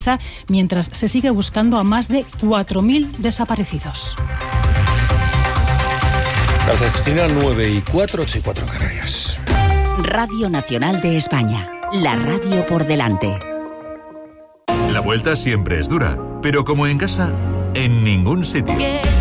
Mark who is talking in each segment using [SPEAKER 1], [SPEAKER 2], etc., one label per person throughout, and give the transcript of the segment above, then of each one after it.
[SPEAKER 1] mientras se sigue buscando a más de 4.000 desaparecidos.
[SPEAKER 2] Cristina, 9:04, 8:04 en Canarias.
[SPEAKER 3] Radio Nacional de España, la radio por delante.
[SPEAKER 4] La vuelta siempre es dura, pero como en casa, en ningún sitio.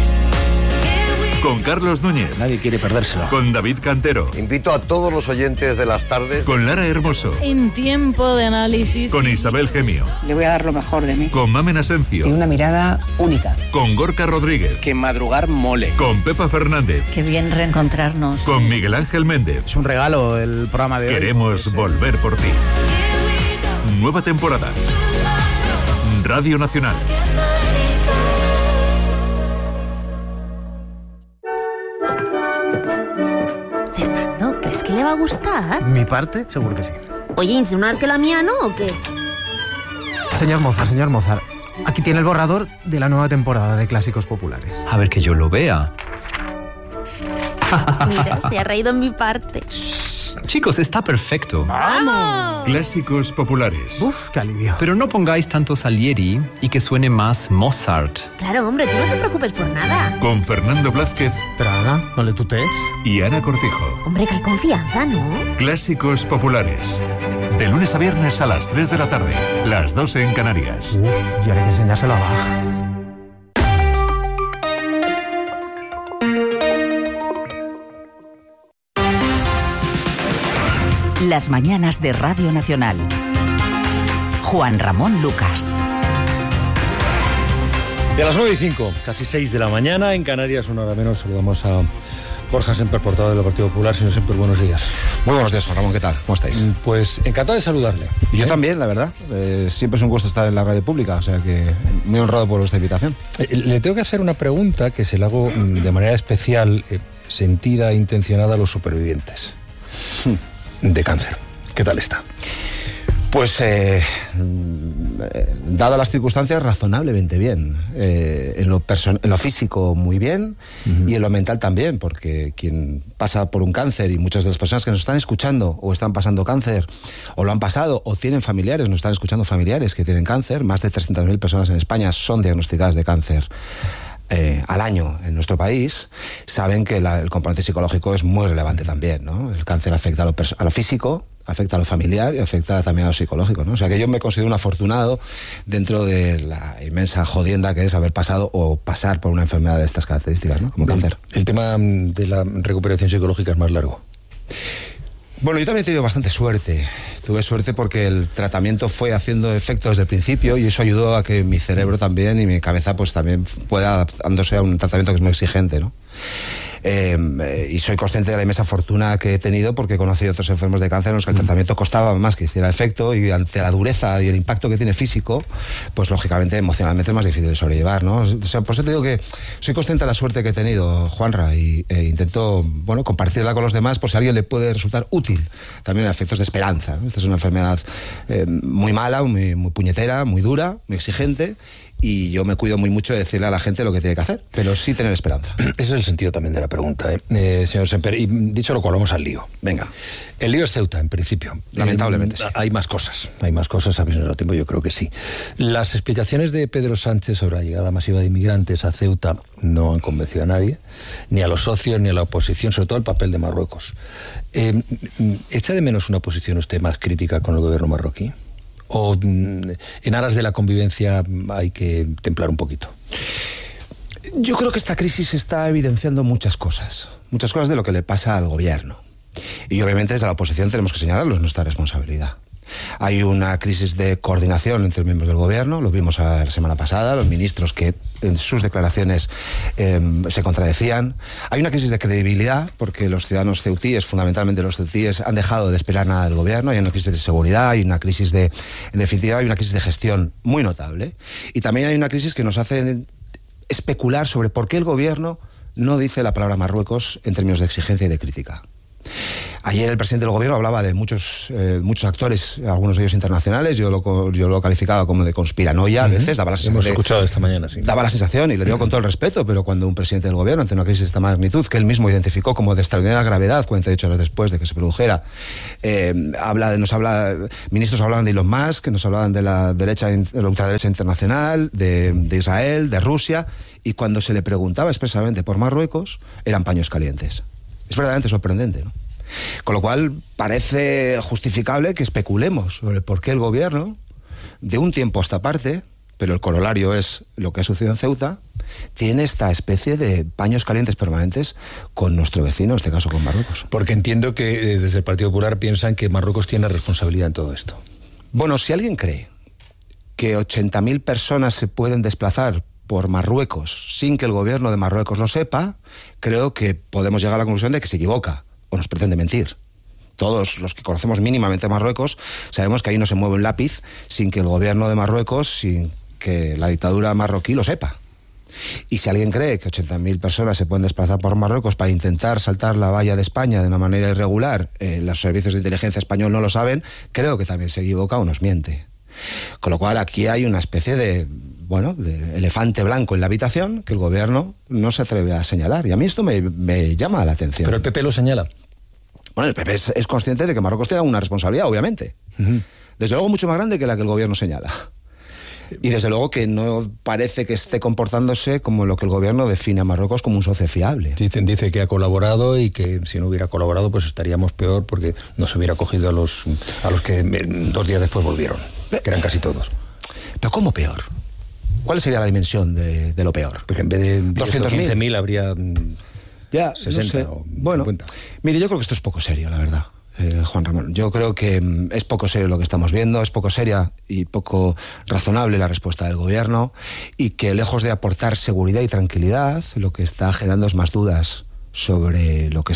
[SPEAKER 4] Con Carlos Núñez.
[SPEAKER 2] Nadie quiere perdérselo.
[SPEAKER 4] Con David Cantero.
[SPEAKER 5] Invito a todos los oyentes de las tardes.
[SPEAKER 4] Con Lara Hermoso.
[SPEAKER 6] En tiempo de análisis.
[SPEAKER 4] Con Isabel Gemio.
[SPEAKER 7] Le voy a dar lo mejor de mí.
[SPEAKER 4] Con Mamen Asencio.
[SPEAKER 7] Tiene una mirada única.
[SPEAKER 4] Con Gorka Rodríguez.
[SPEAKER 2] Que madrugar mole.
[SPEAKER 4] Con Pepa Fernández.
[SPEAKER 6] Qué bien reencontrarnos.
[SPEAKER 4] Con Miguel Ángel Méndez.
[SPEAKER 8] Es un regalo el programa de hoy.
[SPEAKER 4] Queremos volver por ti. Nueva temporada. Radio Nacional.
[SPEAKER 9] Fernando, ¿crees que le va a gustar?
[SPEAKER 8] ¿Mi parte? Seguro que sí.
[SPEAKER 9] Oye, ¿insinúas que la mía no o qué?
[SPEAKER 8] Señor Mozart, aquí tiene el borrador de la nueva temporada de Clásicos Populares.
[SPEAKER 10] A ver que yo lo vea.
[SPEAKER 9] Mira, se ha reído en mi parte.
[SPEAKER 10] Chicos, está perfecto.
[SPEAKER 9] ¡Vamos!
[SPEAKER 4] Clásicos Populares.
[SPEAKER 8] Uf, qué alivio.
[SPEAKER 10] Pero no pongáis tanto Salieri y que suene más Mozart.
[SPEAKER 9] Claro, hombre, tú no te preocupes por nada.
[SPEAKER 4] Con Fernando Blázquez.
[SPEAKER 8] Pero Ana, no le tutees.
[SPEAKER 4] Y Ana Cortijo.
[SPEAKER 9] Hombre, que hay confianza, ¿no?
[SPEAKER 4] Clásicos Populares. De lunes a viernes a las 3 de la tarde. Las 2 en Canarias.
[SPEAKER 8] Uf, y ahora hay que enseñárselo a Bach.
[SPEAKER 3] Las mañanas de Radio Nacional. Juan Ramón Lucas.
[SPEAKER 2] De las 9:05, casi 6 de la mañana, en Canarias, una hora menos, saludamos a Borja Semper, portavoz del Partido Popular. Señor Semper, buenos días.
[SPEAKER 5] Muy buenos días, Juan Ramón, ¿qué tal? ¿Cómo estáis?
[SPEAKER 2] Pues encantado de saludarle.
[SPEAKER 5] Y yo también, la verdad. Siempre es un gusto estar en la radio pública, o sea que muy honrado por vuestra invitación.
[SPEAKER 2] Le tengo que hacer una pregunta que se la hago de manera especial, sentida e intencionada a los supervivientes de cáncer. ¿Qué tal está?
[SPEAKER 5] Pues, dadas las circunstancias, razonablemente bien. En lo físico, muy bien, y en lo mental también, porque quien pasa por un cáncer, y muchas de las personas que nos están escuchando o están pasando cáncer, o lo han pasado, o tienen familiares, nos están escuchando familiares que tienen cáncer, más de 300.000 personas en España son diagnosticadas de cáncer al año en nuestro país, saben que el componente psicológico es muy relevante también, ¿no? El cáncer afecta a lo físico, afecta a lo familiar y afecta también a lo psicológico, ¿no? O sea que yo me considero un afortunado dentro de la inmensa jodienda que es haber pasado o pasar por una enfermedad de estas características, ¿no? Como cáncer.
[SPEAKER 2] El tema de la recuperación psicológica es más largo.
[SPEAKER 5] Bueno, yo también he tenido bastante suerte. Tuve suerte porque el tratamiento fue haciendo efecto desde el principio y eso ayudó a que mi cerebro también y mi cabeza pues también pueda adaptándose a un tratamiento que es muy exigente, ¿no? Y soy consciente de la inmensa fortuna que he tenido porque he conocido otros enfermos de cáncer en los que el tratamiento costaba más que hiciera efecto, y ante la dureza y el impacto que tiene físico, pues lógicamente emocionalmente es más difícil de sobrellevar, ¿no? O sea, por eso te digo que soy consciente de la suerte que he tenido, Juanra, y intento, bueno, compartirla con los demás por si a alguien le puede resultar útil, también a efectos de esperanza, ¿no? Esta es una enfermedad muy mala, muy puñetera, muy dura, muy exigente, y yo me cuido muy mucho de decirle a la gente lo que tiene que hacer, pero sí tener esperanza.
[SPEAKER 2] Ese es el sentido también de la pregunta, señor Semper. Y dicho lo cual, vamos al lío.
[SPEAKER 5] Venga.
[SPEAKER 2] El lío es Ceuta, en principio.
[SPEAKER 5] Lamentablemente sí.
[SPEAKER 2] Hay más cosas, a veces no tiempo, yo creo que sí. Las explicaciones de Pedro Sánchez sobre la llegada masiva de inmigrantes a Ceuta no han convencido a nadie, ni a los socios, ni a la oposición, sobre todo el papel de Marruecos. ¿Echa de menos una posición usted más crítica con el gobierno marroquí? ¿O en aras de la convivencia hay que templar un poquito?
[SPEAKER 5] Yo creo que esta crisis está evidenciando muchas cosas de lo que le pasa al gobierno. Y obviamente desde la oposición tenemos que señalarlo, es nuestra responsabilidad. Hay una crisis de coordinación entre miembros del gobierno, lo vimos la semana pasada, los ministros que en sus declaraciones se contradecían. Hay una crisis de credibilidad, porque los ciudadanos ceutíes, fundamentalmente los ceutíes, han dejado de esperar nada del gobierno. Hay una crisis de seguridad, hay una crisis en definitiva, hay una crisis de gestión muy notable. Y también hay una crisis que nos hace especular sobre por qué el gobierno no dice la palabra Marruecos en términos de exigencia y de crítica. Ayer el presidente del gobierno hablaba de muchos actores, algunos de ellos internacionales. Yo lo calificaba como de conspiranoia a veces. Daba la sensación.
[SPEAKER 2] Hemos escuchado esta mañana, sí.
[SPEAKER 5] Daba la sensación, y le digo con todo el respeto, pero cuando un presidente del gobierno, ante una crisis de esta magnitud, que él mismo identificó como de extraordinaria gravedad 48 horas después de que se produjera, ministros hablaban de Elon Musk, que nos hablaban de la ultraderecha internacional, de Israel, de Rusia, y cuando se le preguntaba expresamente por Marruecos, eran paños calientes. Es verdaderamente sorprendente, ¿no? Con lo cual parece justificable que especulemos sobre por qué el gobierno, de un tiempo a esta parte, pero el corolario es lo que ha sucedido en Ceuta, tiene esta especie de paños calientes permanentes con nuestro vecino, en este caso con Marruecos.
[SPEAKER 2] Porque entiendo que desde el Partido Popular piensan que Marruecos tiene responsabilidad en todo esto.
[SPEAKER 5] Bueno, si alguien cree que 80.000 personas se pueden desplazar por Marruecos sin que el gobierno de Marruecos lo sepa, creo que podemos llegar a la conclusión de que se equivoca o nos pretende mentir. Todos los que conocemos mínimamente Marruecos sabemos que ahí no se mueve un lápiz sin que el gobierno de Marruecos, sin que la dictadura marroquí lo sepa. Y si alguien cree que 80.000 personas se pueden desplazar por Marruecos para intentar saltar la valla de España de una manera irregular, los servicios de inteligencia español no lo saben, creo que también se equivoca o nos miente. Con lo cual aquí hay una especie de elefante blanco en la habitación que el gobierno no se atreve a señalar. Y a mí esto me llama la atención.
[SPEAKER 2] ¿Pero el PP lo señala?
[SPEAKER 5] Bueno, el PP es consciente de que Marruecos tiene una responsabilidad, obviamente. Desde luego mucho más grande que la que el gobierno señala. Y desde luego que no parece que esté comportándose como lo que el gobierno define a Marruecos como un socio fiable.
[SPEAKER 2] Dice que ha colaborado y que si no hubiera colaborado pues estaríamos peor porque no se hubiera cogido a los que 2 días después volvieron, que eran casi todos.
[SPEAKER 5] ¿Pero cómo peor? ¿Cuál sería la dimensión de lo peor?
[SPEAKER 2] Porque en vez de
[SPEAKER 5] 215.000
[SPEAKER 2] habría
[SPEAKER 5] ya
[SPEAKER 2] 60
[SPEAKER 5] no sé.
[SPEAKER 2] o 50.
[SPEAKER 5] Bueno, mire, yo creo que esto es poco serio, la verdad. Juan Ramón, yo creo que es poco serio lo que estamos viendo, es poco seria y poco razonable la respuesta del gobierno, y que lejos de aportar seguridad y tranquilidad, lo que está generando es más dudas sobre lo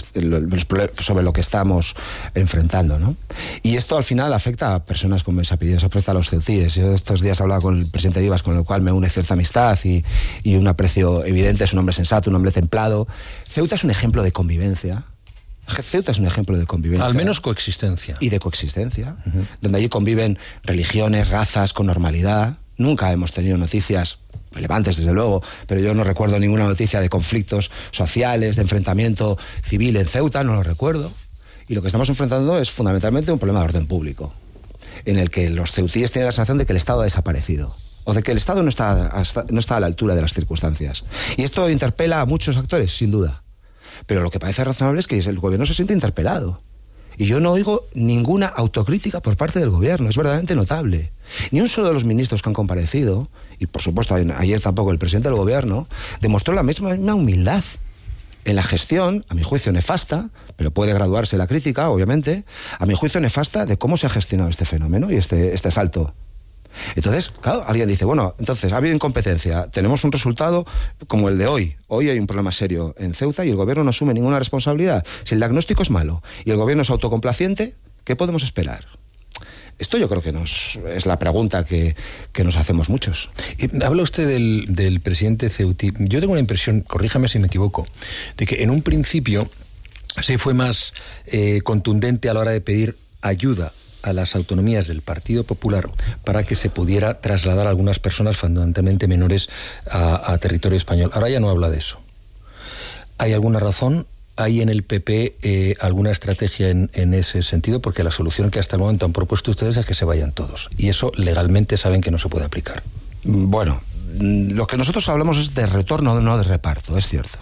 [SPEAKER 5] que estamos enfrentando, ¿no? Y esto al final afecta a personas con mis apellidos, afecta a los ceutíes. Yo estos días hablaba con el presidente Rivas, con el cual me une cierta amistad y un aprecio evidente. Es un hombre sensato, un hombre templado. Ceuta es un ejemplo de convivencia. Ceuta es un ejemplo de convivencia.
[SPEAKER 2] Al menos coexistencia.
[SPEAKER 5] Y de coexistencia, donde allí conviven religiones, razas con normalidad. Nunca hemos tenido noticias relevantes, desde luego, pero yo no recuerdo ninguna noticia de conflictos sociales, de enfrentamiento civil en Ceuta, no lo recuerdo. Y lo que estamos enfrentando es fundamentalmente un problema de orden público, en el que los ceutíes tienen la sensación de que el Estado ha desaparecido, o de que el Estado no está a la altura de las circunstancias. Y esto interpela a muchos actores, sin duda. Pero lo que parece razonable es que el gobierno se siente interpelado. Y yo no oigo ninguna autocrítica por parte del gobierno. Es verdaderamente notable. Ni un solo de los ministros que han comparecido, y por supuesto ayer tampoco el presidente del gobierno, demostró la misma humildad en la gestión, a mi juicio nefasta, pero puede graduarse la crítica, obviamente, a mi juicio nefasta de cómo se ha gestionado este fenómeno y este asalto. Entonces, claro, alguien dice, bueno, entonces ha habido incompetencia, tenemos un resultado como el de hoy. Hoy hay un problema serio en Ceuta y el gobierno no asume ninguna responsabilidad. Si el diagnóstico es malo y el gobierno es autocomplaciente, ¿qué podemos esperar? Esto yo creo que es la pregunta que nos hacemos muchos.
[SPEAKER 2] Habla usted del presidente ceutí. Yo tengo una impresión, corríjame si me equivoco, de que en un principio sí fue más contundente a la hora de pedir ayuda a las autonomías del Partido Popular para que se pudiera trasladar a algunas personas fundamentalmente menores a territorio español. Ahora ya no habla de eso. ¿Hay alguna razón? ¿Hay en el PP alguna estrategia en ese sentido? Porque la solución que hasta el momento han propuesto ustedes es que se vayan todos. Y eso legalmente saben que no se puede aplicar.
[SPEAKER 5] Bueno, lo que nosotros hablamos es de retorno, no de reparto, es cierto.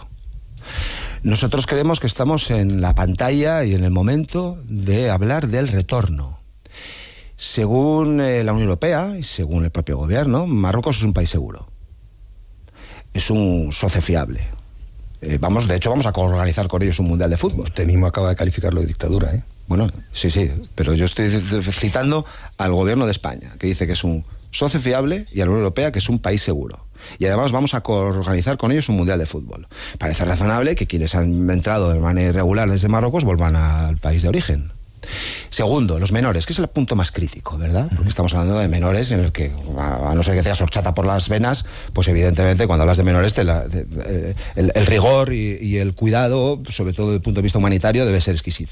[SPEAKER 5] Nosotros creemos que estamos en la pantalla y en el momento de hablar del retorno. Según la Unión Europea y según el propio gobierno, Marruecos es un país seguro. Es un socio fiable. De hecho, vamos a organizar con ellos un mundial de fútbol.
[SPEAKER 2] Usted mismo acaba de calificarlo de dictadura, ¿eh?
[SPEAKER 5] Bueno, sí, pero yo estoy citando al gobierno de España, que dice que es un socio fiable, y a la Unión Europea, que es un país seguro. Y además vamos a organizar con ellos un mundial de fútbol. Parece razonable que quienes han entrado de manera irregular desde Marruecos vuelvan al país de origen. Segundo, los menores, que es el punto más crítico, ¿verdad? Porque estamos hablando de menores en el que, a no ser que tengas horchata por las venas, pues evidentemente cuando hablas de menores el rigor y el cuidado, sobre todo desde el punto de vista humanitario, debe ser exquisito.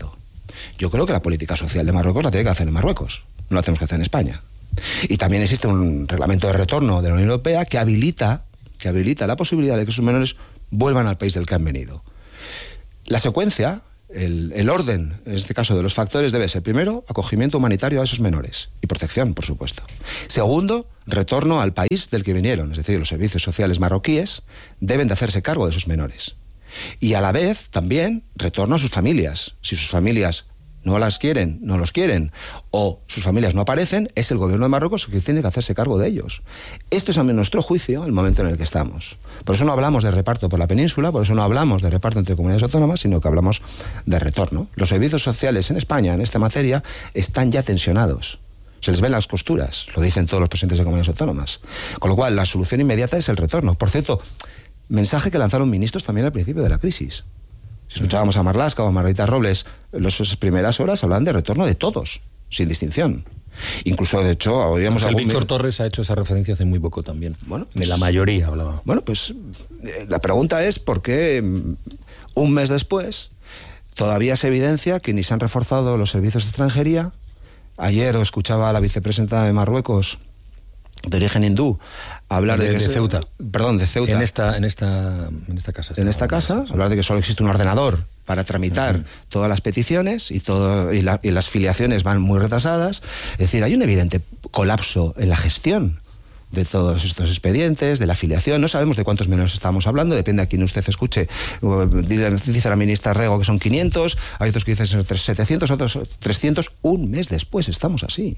[SPEAKER 5] Yo creo que la política social de Marruecos la tiene que hacer en Marruecos, no la tenemos que hacer en España. Y también existe un reglamento de retorno de la Unión Europea que habilita la posibilidad de que sus menores vuelvan al país del que han venido. La secuencia, el orden, en este caso de los factores, debe ser, primero, acogimiento humanitario a esos menores y protección, por supuesto. Segundo, retorno al país del que vinieron, es decir, los servicios sociales marroquíes deben de hacerse cargo de esos menores. Y a la vez, también, retorno a sus familias. Si sus familias no los quieren, o sus familias no aparecen, es el gobierno de Marruecos el que tiene que hacerse cargo de ellos. Esto es, a nuestro juicio, el momento en el que estamos. Por eso no hablamos de reparto por la península, por eso no hablamos de reparto entre comunidades autónomas, sino que hablamos de retorno. Los servicios sociales en España, en esta materia, están ya tensionados. Se les ven las costuras, lo dicen todos los presidentes de comunidades autónomas. Con lo cual, la solución inmediata es el retorno. Por cierto, mensaje que lanzaron ministros también al principio de la crisis. Si escuchábamos a Marlaska o a Margarita Robles, en las primeras horas hablaban de retorno de todos, sin distinción. Incluso, de hecho, oíamos
[SPEAKER 2] el Víctor Torres ha hecho esa referencia hace muy poco también. Bueno, pues, de la mayoría hablaba.
[SPEAKER 5] Bueno, pues la pregunta es por qué un mes después todavía se evidencia que ni se han reforzado los servicios de extranjería. Ayer escuchaba a la vicepresidenta de Marruecos, de origen hindú, hablar de
[SPEAKER 2] Ceuta.
[SPEAKER 5] Perdón, de Ceuta.
[SPEAKER 2] En esta casa.
[SPEAKER 5] En esta casa, hablar de que solo existe un ordenador para tramitar todas las peticiones y las filiaciones van muy retrasadas. Es decir, hay un evidente colapso en la gestión de todos estos expedientes, de la afiliación. No sabemos de cuántos menores estamos hablando, depende a quien usted escuche. Dice la ministra Rego que son 500, hay otros que dicen 700, otros 300. Un mes después estamos así.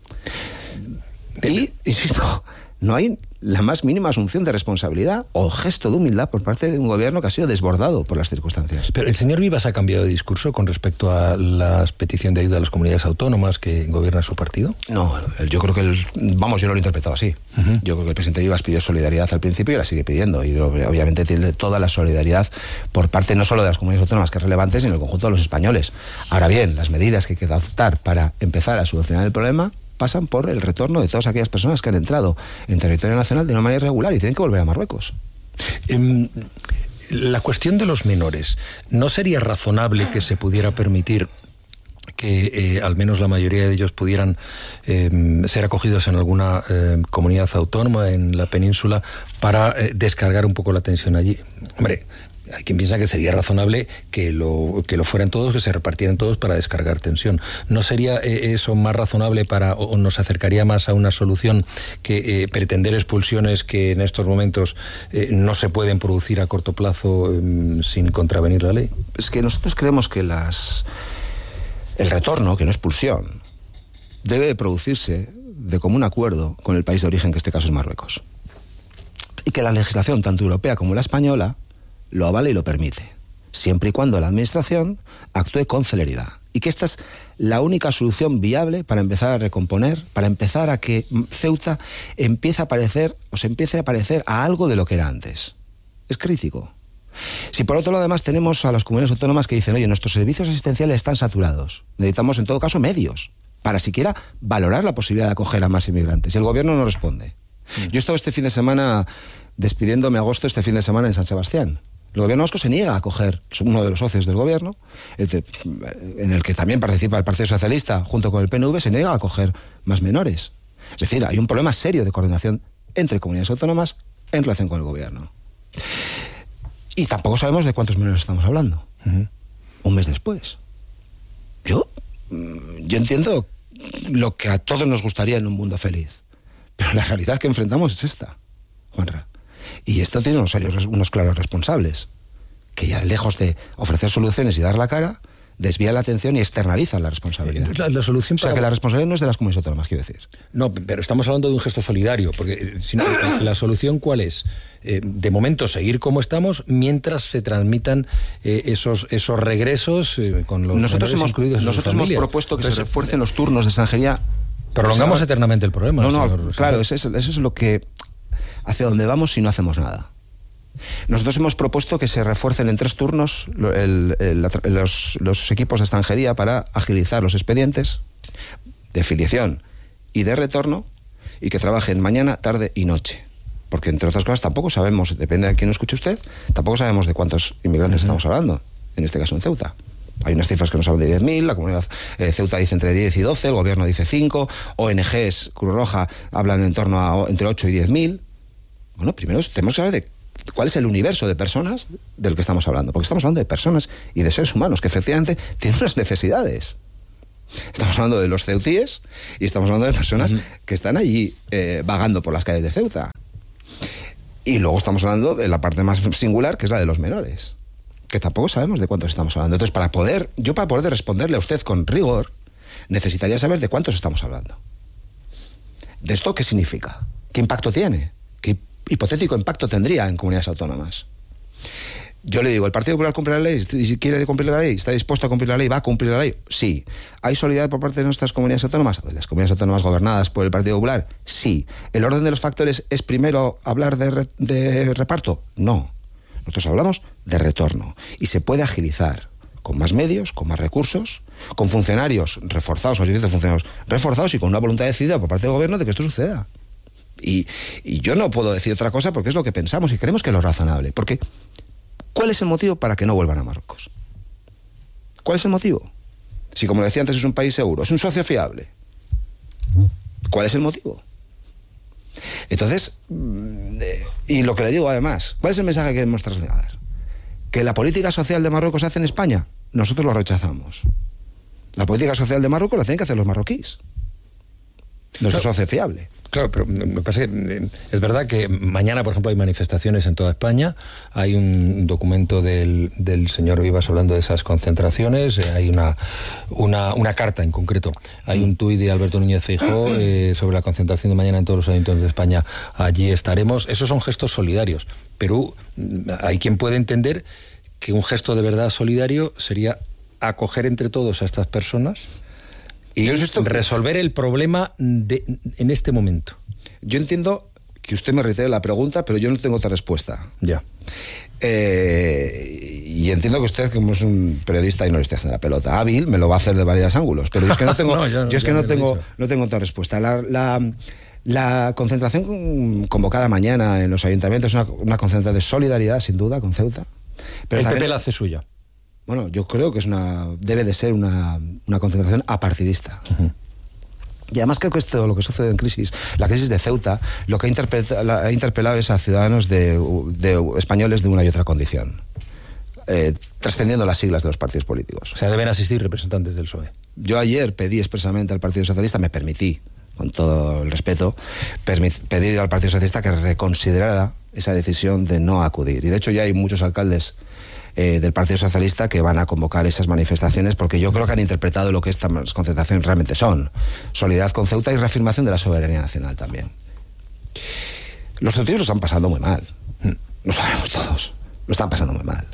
[SPEAKER 5] Y, insisto, no hay la más mínima asunción de responsabilidad o gesto de humildad por parte de un gobierno que ha sido desbordado por las circunstancias.
[SPEAKER 2] Pero el señor Vivas ha cambiado de discurso con respecto a la petición de ayuda a las comunidades autónomas que gobierna su partido.
[SPEAKER 5] No, yo creo que yo lo he interpretado así. Yo creo que el presidente Vivas pidió solidaridad al principio y la sigue pidiendo. Y obviamente tiene toda la solidaridad por parte no solo de las comunidades autónomas, que es relevante, sino del conjunto de los españoles. Ahora bien, las medidas que hay que adoptar para empezar a solucionar el problema pasan por el retorno de todas aquellas personas que han entrado en territorio nacional de una manera irregular y tienen que volver a Marruecos.
[SPEAKER 2] La cuestión de los menores, ¿no sería razonable que se pudiera permitir que al menos la mayoría de ellos pudieran ser acogidos en alguna comunidad autónoma en la península para descargar un poco la tensión allí? Hombre, hay quien piensa que sería razonable que lo fueran todos, que se repartieran todos para descargar tensión. ¿No sería eso más razonable o nos acercaría más a una solución que pretender expulsiones que en estos momentos no se pueden producir a corto plazo sin contravenir la ley?
[SPEAKER 5] Es que nosotros creemos que el retorno, que no expulsión, debe de producirse de común acuerdo con el país de origen, que en este caso es Marruecos. Y que la legislación, tanto europea como la española, lo avala y lo permite, siempre y cuando la administración actúe con celeridad. Y que esta es la única solución viable para empezar a recomponer, para empezar a que Ceuta empiece a parecer, o se empiece a parecer a algo de lo que era antes. Es crítico. Si por otro lado además tenemos a las comunidades autónomas que dicen, oye, nuestros servicios asistenciales están saturados, necesitamos en todo caso medios para siquiera valorar la posibilidad de acoger a más inmigrantes, y el gobierno no responde. Yo he estado este fin de semana despidiéndome agosto este fin de semana en San Sebastián. El gobierno vasco se niega a acoger, uno de los socios del gobierno, en el que también participa el Partido Socialista junto con el PNV, se niega a acoger más menores. Es decir, hay un problema serio de coordinación entre comunidades autónomas en relación con el gobierno. Y tampoco sabemos de cuántos menores estamos hablando. Un mes después. Yo entiendo lo que a todos nos gustaría en un mundo feliz, pero la realidad que enfrentamos es esta, Juanra. Y esto tiene unos claros responsables, que ya lejos de ofrecer soluciones y dar la cara, desvían la atención y externalizan la responsabilidad.
[SPEAKER 2] La solución
[SPEAKER 5] que la responsabilidad no es de las comunidades autónomas, quiero decir.
[SPEAKER 2] No, pero estamos hablando de un gesto solidario, porque si no, la solución ¿cuál es? De momento seguir como estamos mientras se transmitan esos regresos con los
[SPEAKER 5] nosotros hemos propuesto que se refuercen los turnos de extranjería.
[SPEAKER 2] Prolongamos eternamente el problema.
[SPEAKER 5] No, claro, eso es lo que hacia dónde vamos si no hacemos nada. Nosotros hemos propuesto que se refuercen en 3 turnos los equipos de extranjería para agilizar los expedientes de filiación y de retorno, y que trabajen mañana, tarde y noche. Porque, entre otras cosas, tampoco sabemos, depende de quién lo escuche usted, tampoco sabemos de cuántos inmigrantes estamos hablando, en este caso en Ceuta. Hay unas cifras que nos hablan de 10.000, la comunidad Ceuta dice entre 10 y 12, el gobierno dice 5, ONGs, Cruz Roja, hablan en torno a entre 8 y 10.000. Bueno, primero tenemos que saber de cuál es el universo de personas del que estamos hablando, porque estamos hablando de personas y de seres humanos que efectivamente tienen unas necesidades. Estamos hablando de los ceutíes y estamos hablando de personas que están allí vagando por las calles de Ceuta. Y luego estamos hablando de la parte más singular, que es la de los menores, que tampoco sabemos de cuántos estamos hablando. Entonces, para poder responderle a usted con rigor, necesitaría saber de cuántos estamos hablando. ¿De esto qué significa? ¿Qué impacto tiene? ¿Qué hipotético impacto tendría en comunidades autónomas? Yo le digo, ¿el Partido Popular cumple la ley? Si quiere cumplir la ley, ¿está dispuesto a cumplir la ley? ¿Va a cumplir la ley? Sí. ¿Hay solidaridad por parte de nuestras comunidades autónomas? ¿O de las comunidades autónomas gobernadas por el Partido Popular? Sí. ¿El orden de los factores es primero hablar de reparto? No. Nosotros hablamos de retorno. Y se puede agilizar con más medios, con más recursos, con funcionarios reforzados, con servicios de funcionarios reforzados y con una voluntad decidida por parte del gobierno de que esto suceda. Y yo no puedo decir otra cosa porque es lo que pensamos y creemos que es lo razonable. Porque ¿cuál es el motivo para que no vuelvan a Marruecos? ¿Cuál es el motivo? Si, como decía antes, es un país seguro, es un socio fiable. ¿Cuál es el motivo? Entonces, y lo que le digo además, ¿cuál es el mensaje que queremos trasladar? ¿Que la política social de Marruecos se hace en España? Nosotros lo rechazamos. La política social de Marruecos la tienen que hacer los marroquíes. Nuestro socio fiable.
[SPEAKER 2] Claro, pero me parece que es verdad que mañana, por ejemplo, hay manifestaciones en toda España. Hay un documento del señor Vivas hablando de esas concentraciones. Hay una carta en concreto. Hay un tuit de Alberto Núñez Feijóo sobre la concentración de mañana en todos los ayuntamientos de España. Allí estaremos. Esos son gestos solidarios. Pero hay quien puede entender que un gesto de verdad solidario sería acoger entre todos a estas personas y resolver el problema en este momento.
[SPEAKER 5] Yo entiendo que usted me reitere la pregunta, pero yo no tengo otra respuesta.
[SPEAKER 2] Ya.
[SPEAKER 5] Y entiendo que usted, como es un periodista y no le estoy haciendo la pelota hábil, me lo va a hacer de varios ángulos. Pero yo es que no tengo, no tengo otra respuesta. La concentración convocada mañana en los ayuntamientos es una concentración de solidaridad, sin duda, con Ceuta. Pero
[SPEAKER 2] el PP la hace suya.
[SPEAKER 5] Bueno, yo creo que debe de ser una concentración apartidista. Uh-huh. Y además creo que esto, lo que sucede en la crisis de Ceuta, lo que ha interpelado es a ciudadanos de españoles de una y otra condición, trascendiendo las siglas de los partidos políticos.
[SPEAKER 2] O sea, deben asistir representantes del PSOE.
[SPEAKER 5] Yo ayer pedí expresamente al Partido Socialista, me permití, con todo el respeto, pedir al Partido Socialista que reconsiderara esa decisión de no acudir. Y de hecho ya hay muchos alcaldes del Partido Socialista que van a convocar esas manifestaciones porque yo creo que han interpretado lo que estas concentraciones realmente son. Solidaridad con Ceuta y reafirmación de la soberanía nacional también. Los ceutíes lo están pasando muy mal. Lo sabemos todos. Lo están pasando muy mal.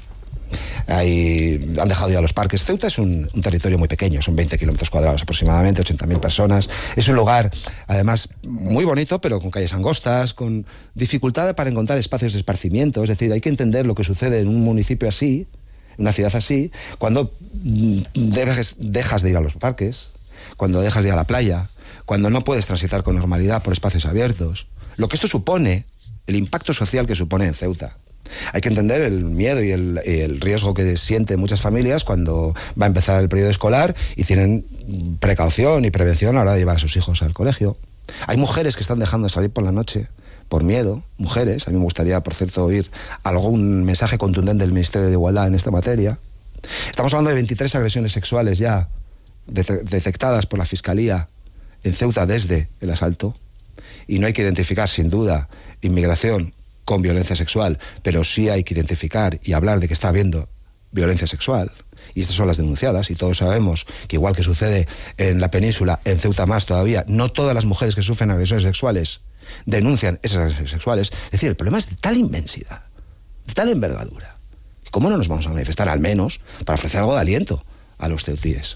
[SPEAKER 5] Han dejado de ir a los parques. Ceuta es un territorio muy pequeño, son 20 kilómetros cuadrados aproximadamente, 80.000 personas. Es un lugar, además, muy bonito, pero con calles angostas, con dificultad para encontrar espacios de esparcimiento. Es decir, hay que entender lo que sucede en un municipio así, en una ciudad así, cuando dejas de ir a los parques, cuando dejas de ir a la playa, cuando no puedes transitar con normalidad por espacios abiertos. Lo que esto supone, el impacto social que supone en Ceuta. Hay que entender el miedo y el riesgo que sienten muchas familias cuando va a empezar el periodo escolar y tienen precaución y prevención a la hora de llevar a sus hijos al colegio. Hay mujeres que están dejando de salir por la noche por miedo, mujeres. A mí me gustaría, por cierto, oír algún mensaje contundente del Ministerio de Igualdad en esta materia. Estamos hablando de 23 agresiones sexuales ya detectadas por la Fiscalía en Ceuta desde el asalto, y no hay que identificar, sin duda, inmigración con violencia sexual, pero sí hay que identificar y hablar de que está habiendo violencia sexual, y estas son las denunciadas, y todos sabemos que igual que sucede en la península, en Ceuta más todavía, no todas las mujeres que sufren agresiones sexuales denuncian esas agresiones sexuales. Es decir, el problema es de tal inmensidad, de tal envergadura, ¿cómo no nos vamos a manifestar al menos para ofrecer algo de aliento a los ceutíes?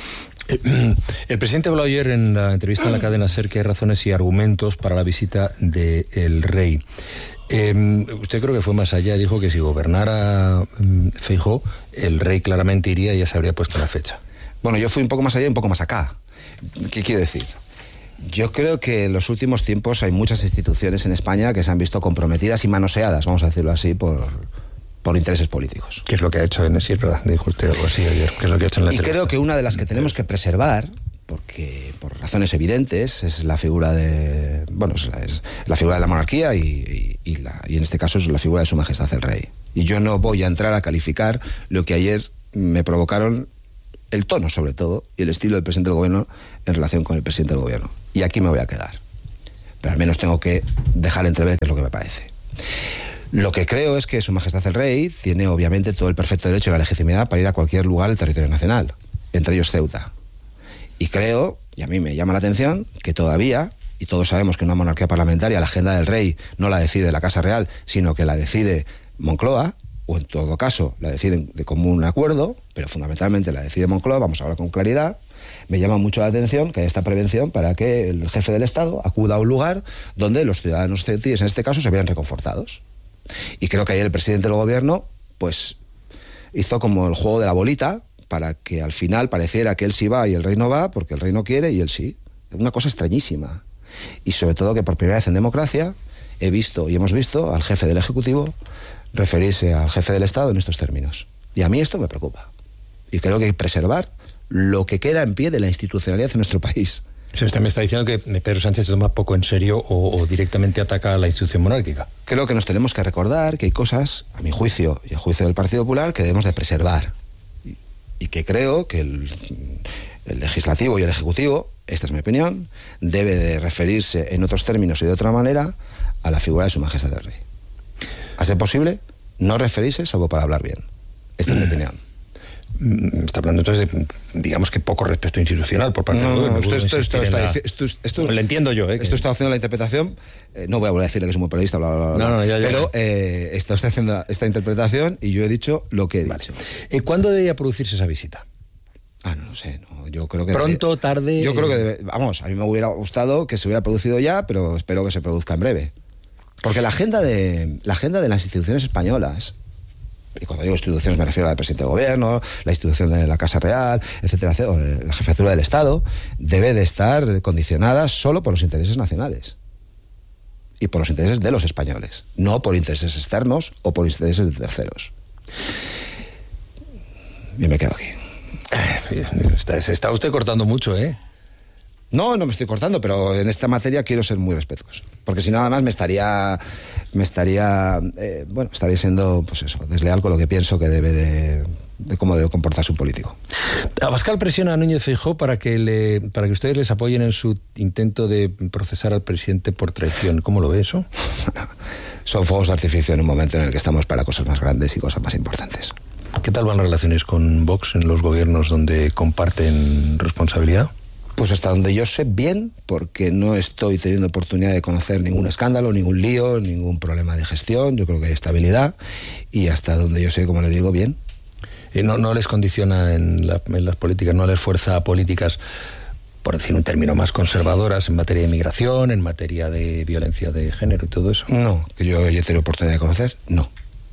[SPEAKER 2] El presidente habló ayer en la entrevista en la cadena SER que hay razones y argumentos para la visita del rey. Usted creo que fue más allá, dijo que si gobernara Feijóo, el rey claramente iría y ya se habría puesto la fecha.
[SPEAKER 5] Bueno, yo fui un poco más allá y un poco más acá. ¿Qué quiero decir? Yo creo que en los últimos tiempos hay muchas instituciones en España que se han visto comprometidas y manoseadas, vamos a decirlo así, por por intereses políticos.
[SPEAKER 2] ¿Qué es lo que ha hecho en Sierra? Dijo usted algo así ayer. ¿Qué es lo que ha hecho en la
[SPEAKER 5] Y
[SPEAKER 2] televisión?
[SPEAKER 5] creo que una de las que tenemos que preservar, porque por razones evidentes, es la figura de... Bueno, es la figura de la monarquía y en este caso es la figura de Su Majestad el Rey. Y yo no voy a entrar a calificar lo que ayer me provocaron el tono, sobre todo, y el estilo del presidente del gobierno en relación con el presidente del gobierno. Y aquí me voy a quedar. Pero al menos tengo que dejar entrever qué es lo que me parece. Lo que creo es que Su Majestad el Rey tiene obviamente todo el perfecto derecho y la legitimidad para ir a cualquier lugar del territorio nacional, entre ellos Ceuta. Y creo, y a mí me llama la atención, que todavía, y todos sabemos que una monarquía parlamentaria, la agenda del rey no la decide la Casa Real, sino que la decide Moncloa, o en todo caso la deciden de común acuerdo, pero fundamentalmente la decide Moncloa, vamos a hablar con claridad. Me llama mucho la atención que haya esta prevención para que el jefe del Estado acuda a un lugar donde los ciudadanos ceutíes, en este caso, se vieran reconfortados. Y creo que ayer el presidente del gobierno pues hizo como el juego de la bolita para que al final pareciera que él sí va y el rey no va, porque el rey no quiere y él sí. Es una cosa extrañísima. Y sobre todo que por primera vez en democracia he visto y hemos visto al jefe del Ejecutivo referirse al jefe del Estado en estos términos. Y a mí esto me preocupa. Y creo que hay que preservar lo que queda en pie de la institucionalidad en nuestro país.
[SPEAKER 2] ¿Usted me está diciendo que Pedro Sánchez se toma poco en serio o directamente ataca a la institución monárquica?
[SPEAKER 5] Creo que nos tenemos que recordar que hay cosas, a mi juicio y a juicio del Partido Popular, que debemos de preservar. Y que creo que el legislativo y el ejecutivo, esta es mi opinión, debe de referirse en otros términos y de otra manera a la figura de Su Majestad el Rey. A ser posible, no referirse salvo para hablar bien. Esta es mi opinión.
[SPEAKER 2] Está hablando entonces de, digamos que poco respeto institucional por parte del gobierno.
[SPEAKER 5] Esto
[SPEAKER 2] lo entiendo yo.
[SPEAKER 5] Esto está haciendo la interpretación. No voy a volver a decirle que soy muy periodista, bla, bla, bla, bla. Pero está usted haciendo esta interpretación y yo he dicho lo que he dicho.
[SPEAKER 2] ¿Cuándo debería producirse esa visita?
[SPEAKER 5] No lo sé. No, yo creo que
[SPEAKER 2] pronto, tarde.
[SPEAKER 5] Yo creo que vamos, a mí me hubiera gustado que se hubiera producido ya, pero espero que se produzca en breve. Porque la agenda de las instituciones españolas, y cuando digo instituciones me refiero a la presidenta del gobierno, la institución de la Casa Real, etcétera, o de la jefatura del Estado, debe de estar condicionada solo por los intereses nacionales y por los intereses de los españoles, no por intereses externos o por intereses de terceros. Y me quedo aquí.
[SPEAKER 2] Se está usted cortando mucho, ¿eh?
[SPEAKER 5] No me estoy cortando, pero en esta materia quiero ser muy respetuoso. Porque si no, además me estaría siendo, pues eso, desleal con lo que pienso que debe de cómo debe comportarse un político.
[SPEAKER 2] Abascal presiona a Núñez Feijóo para que ustedes les apoyen en su intento de procesar al presidente por traición. ¿Cómo lo ve eso?
[SPEAKER 5] Son fuegos de artificio en un momento en el que estamos para cosas más grandes y cosas más importantes.
[SPEAKER 2] ¿Qué tal van las relaciones con Vox en los gobiernos donde comparten responsabilidad?
[SPEAKER 5] Pues hasta donde yo sé, bien, porque no estoy teniendo oportunidad de conocer ningún escándalo, ningún lío, ningún problema de gestión. Yo creo que hay estabilidad y hasta donde yo sé, como le digo, bien.
[SPEAKER 2] ¿No les condiciona en las políticas, no les fuerza a políticas, por decir un término, más conservadoras en materia de inmigración, en materia de violencia de género y todo eso?
[SPEAKER 5] No, que yo haya tenido oportunidad de conocer, no.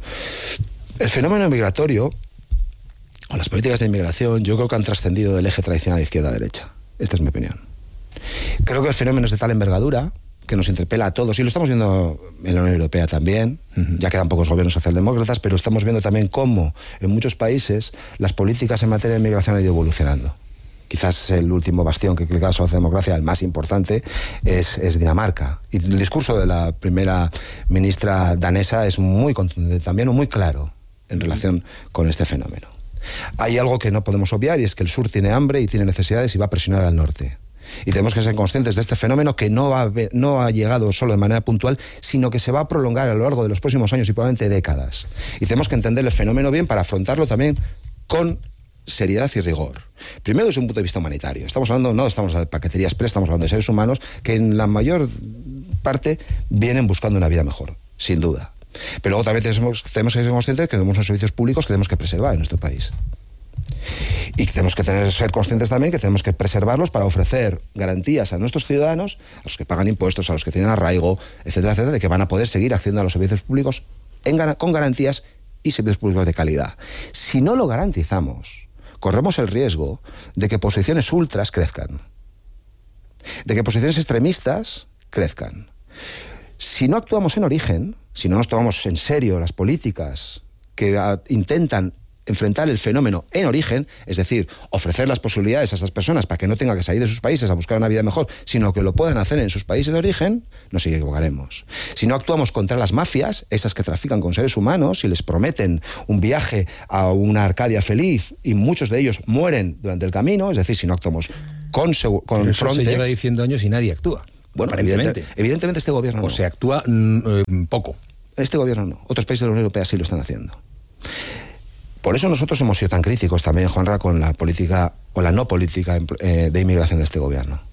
[SPEAKER 5] El fenómeno migratorio, o las políticas de inmigración, yo creo que han trascendido del eje tradicional izquierda-derecha. Esta es mi opinión. Creo que el fenómeno es de tal envergadura que nos interpela a todos, y lo estamos viendo en la Unión Europea también. Ya quedan pocos gobiernos socialdemócratas, pero estamos viendo también cómo en muchos países las políticas en materia de inmigración han ido evolucionando. Quizás el último bastión que queda sobre la democracia, el más importante, es Dinamarca. Y el discurso de la primera ministra danesa es muy contundente también, o muy claro en relación con este fenómeno. Hay algo que no podemos obviar, y es que el sur tiene hambre y tiene necesidades y va a presionar al norte. Y tenemos que ser conscientes de este fenómeno que no ha llegado solo de manera puntual, sino que se va a prolongar a lo largo de los próximos años y probablemente décadas. Y tenemos que entender el fenómeno bien para afrontarlo también con seriedad y rigor. Primero, desde un punto de vista humanitario. No estamos de paquetería express, estamos hablando de seres humanos que en la mayor parte vienen buscando una vida mejor, sin duda. Pero luego también tenemos que ser conscientes que tenemos unos servicios públicos que tenemos que preservar en nuestro país. Y tenemos que ser conscientes también que tenemos que preservarlos para ofrecer garantías a nuestros ciudadanos, a los que pagan impuestos, a los que tienen arraigo, etcétera, etcétera, de que van a poder seguir accediendo a los servicios públicos con garantías y servicios públicos de calidad. Si no lo garantizamos, corremos el riesgo de que posiciones ultras crezcan, de que posiciones extremistas crezcan. Si no actuamos en origen, si no nos tomamos en serio las políticas que intentan enfrentar el fenómeno en origen, es decir, ofrecer las posibilidades a esas personas para que no tengan que salir de sus países a buscar una vida mejor, sino que lo puedan hacer en sus países de origen, nos equivocaremos. Si no actuamos contra las mafias, esas que trafican con seres humanos y les prometen un viaje a una Arcadia feliz y muchos de ellos mueren durante el camino, es decir, si no actuamos con
[SPEAKER 2] eso
[SPEAKER 5] Frontex...
[SPEAKER 2] se lleva diciendo años y nadie actúa.
[SPEAKER 5] Bueno,
[SPEAKER 2] aparentemente.
[SPEAKER 5] Evidentemente este gobierno no.
[SPEAKER 2] O se actúa poco.
[SPEAKER 5] Este gobierno no. Otros países de la Unión Europea sí lo están haciendo. Por eso nosotros hemos sido tan críticos también, Juanra, con la política o la no política de inmigración de este gobierno.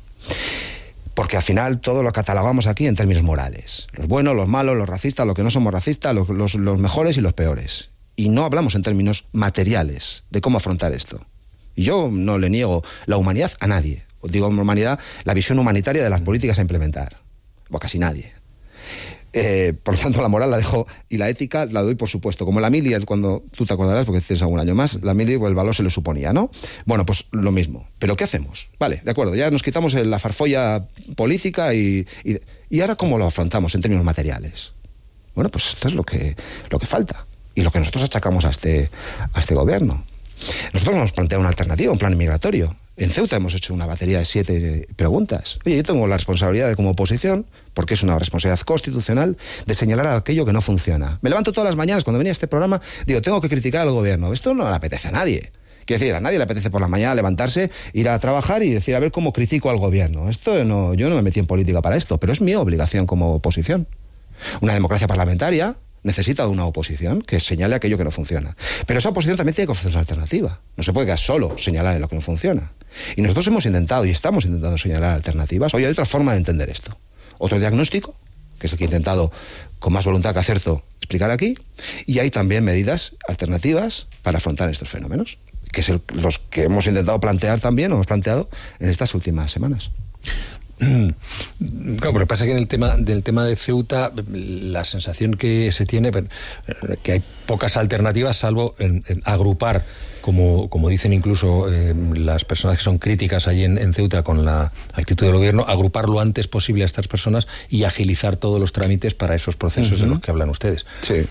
[SPEAKER 5] Porque al final todo lo catalogamos aquí en términos morales. Los buenos, los malos, los racistas, los que no somos racistas, los mejores y los peores. Y no hablamos en términos materiales de cómo afrontar esto. Y yo no le niego la humanidad a nadie. Digo humanidad, la visión humanitaria de las políticas a implementar. O a casi nadie. Por lo tanto, la moral la dejo y la ética la doy por supuesto. Como la mili, cuando tú te acordarás, porque tienes algún año más, la mili, pues el valor se le suponía, ¿no? Bueno, pues lo mismo. ¿Pero qué hacemos? Vale, de acuerdo, ya nos quitamos la farfolla política y ahora ¿cómo lo afrontamos en términos materiales? Bueno, pues esto es lo que falta y lo que nosotros achacamos a este gobierno. Nosotros nos planteamos una alternativa, un plan inmigratorio. En Ceuta hemos hecho una batería de 7 preguntas. Oye, yo tengo la responsabilidad como oposición, porque es una responsabilidad constitucional, de señalar aquello que no funciona. Me levanto todas las mañanas cuando venía a este programa, digo, tengo que criticar al gobierno. Esto no le apetece a nadie. Quiero decir, a nadie le apetece por la mañana levantarse, ir a trabajar y decir, a ver cómo critico al gobierno. Yo no me metí en política para esto, pero es mi obligación como oposición. Una democracia parlamentaria necesita de una oposición que señale aquello que no funciona. Pero esa oposición también tiene que ofrecer una alternativa. No se puede quedar solo señalar en lo que no funciona. Y nosotros hemos intentado y estamos intentando señalar alternativas. Oye, hay otra forma de entender esto. Otro diagnóstico, que es el que he intentado con más voluntad que acierto explicar aquí. Y hay también medidas alternativas para afrontar estos fenómenos, que es los que hemos intentado plantear también, o hemos planteado en estas últimas semanas.
[SPEAKER 2] Claro, pero lo que pasa es que en el tema de Ceuta la sensación que se tiene que hay pocas alternativas salvo en agrupar, como dicen incluso las personas que son críticas allí en Ceuta con la actitud del gobierno, agrupar lo antes posible a estas personas y agilizar todos los trámites para esos procesos de los que hablan ustedes.
[SPEAKER 5] Sí,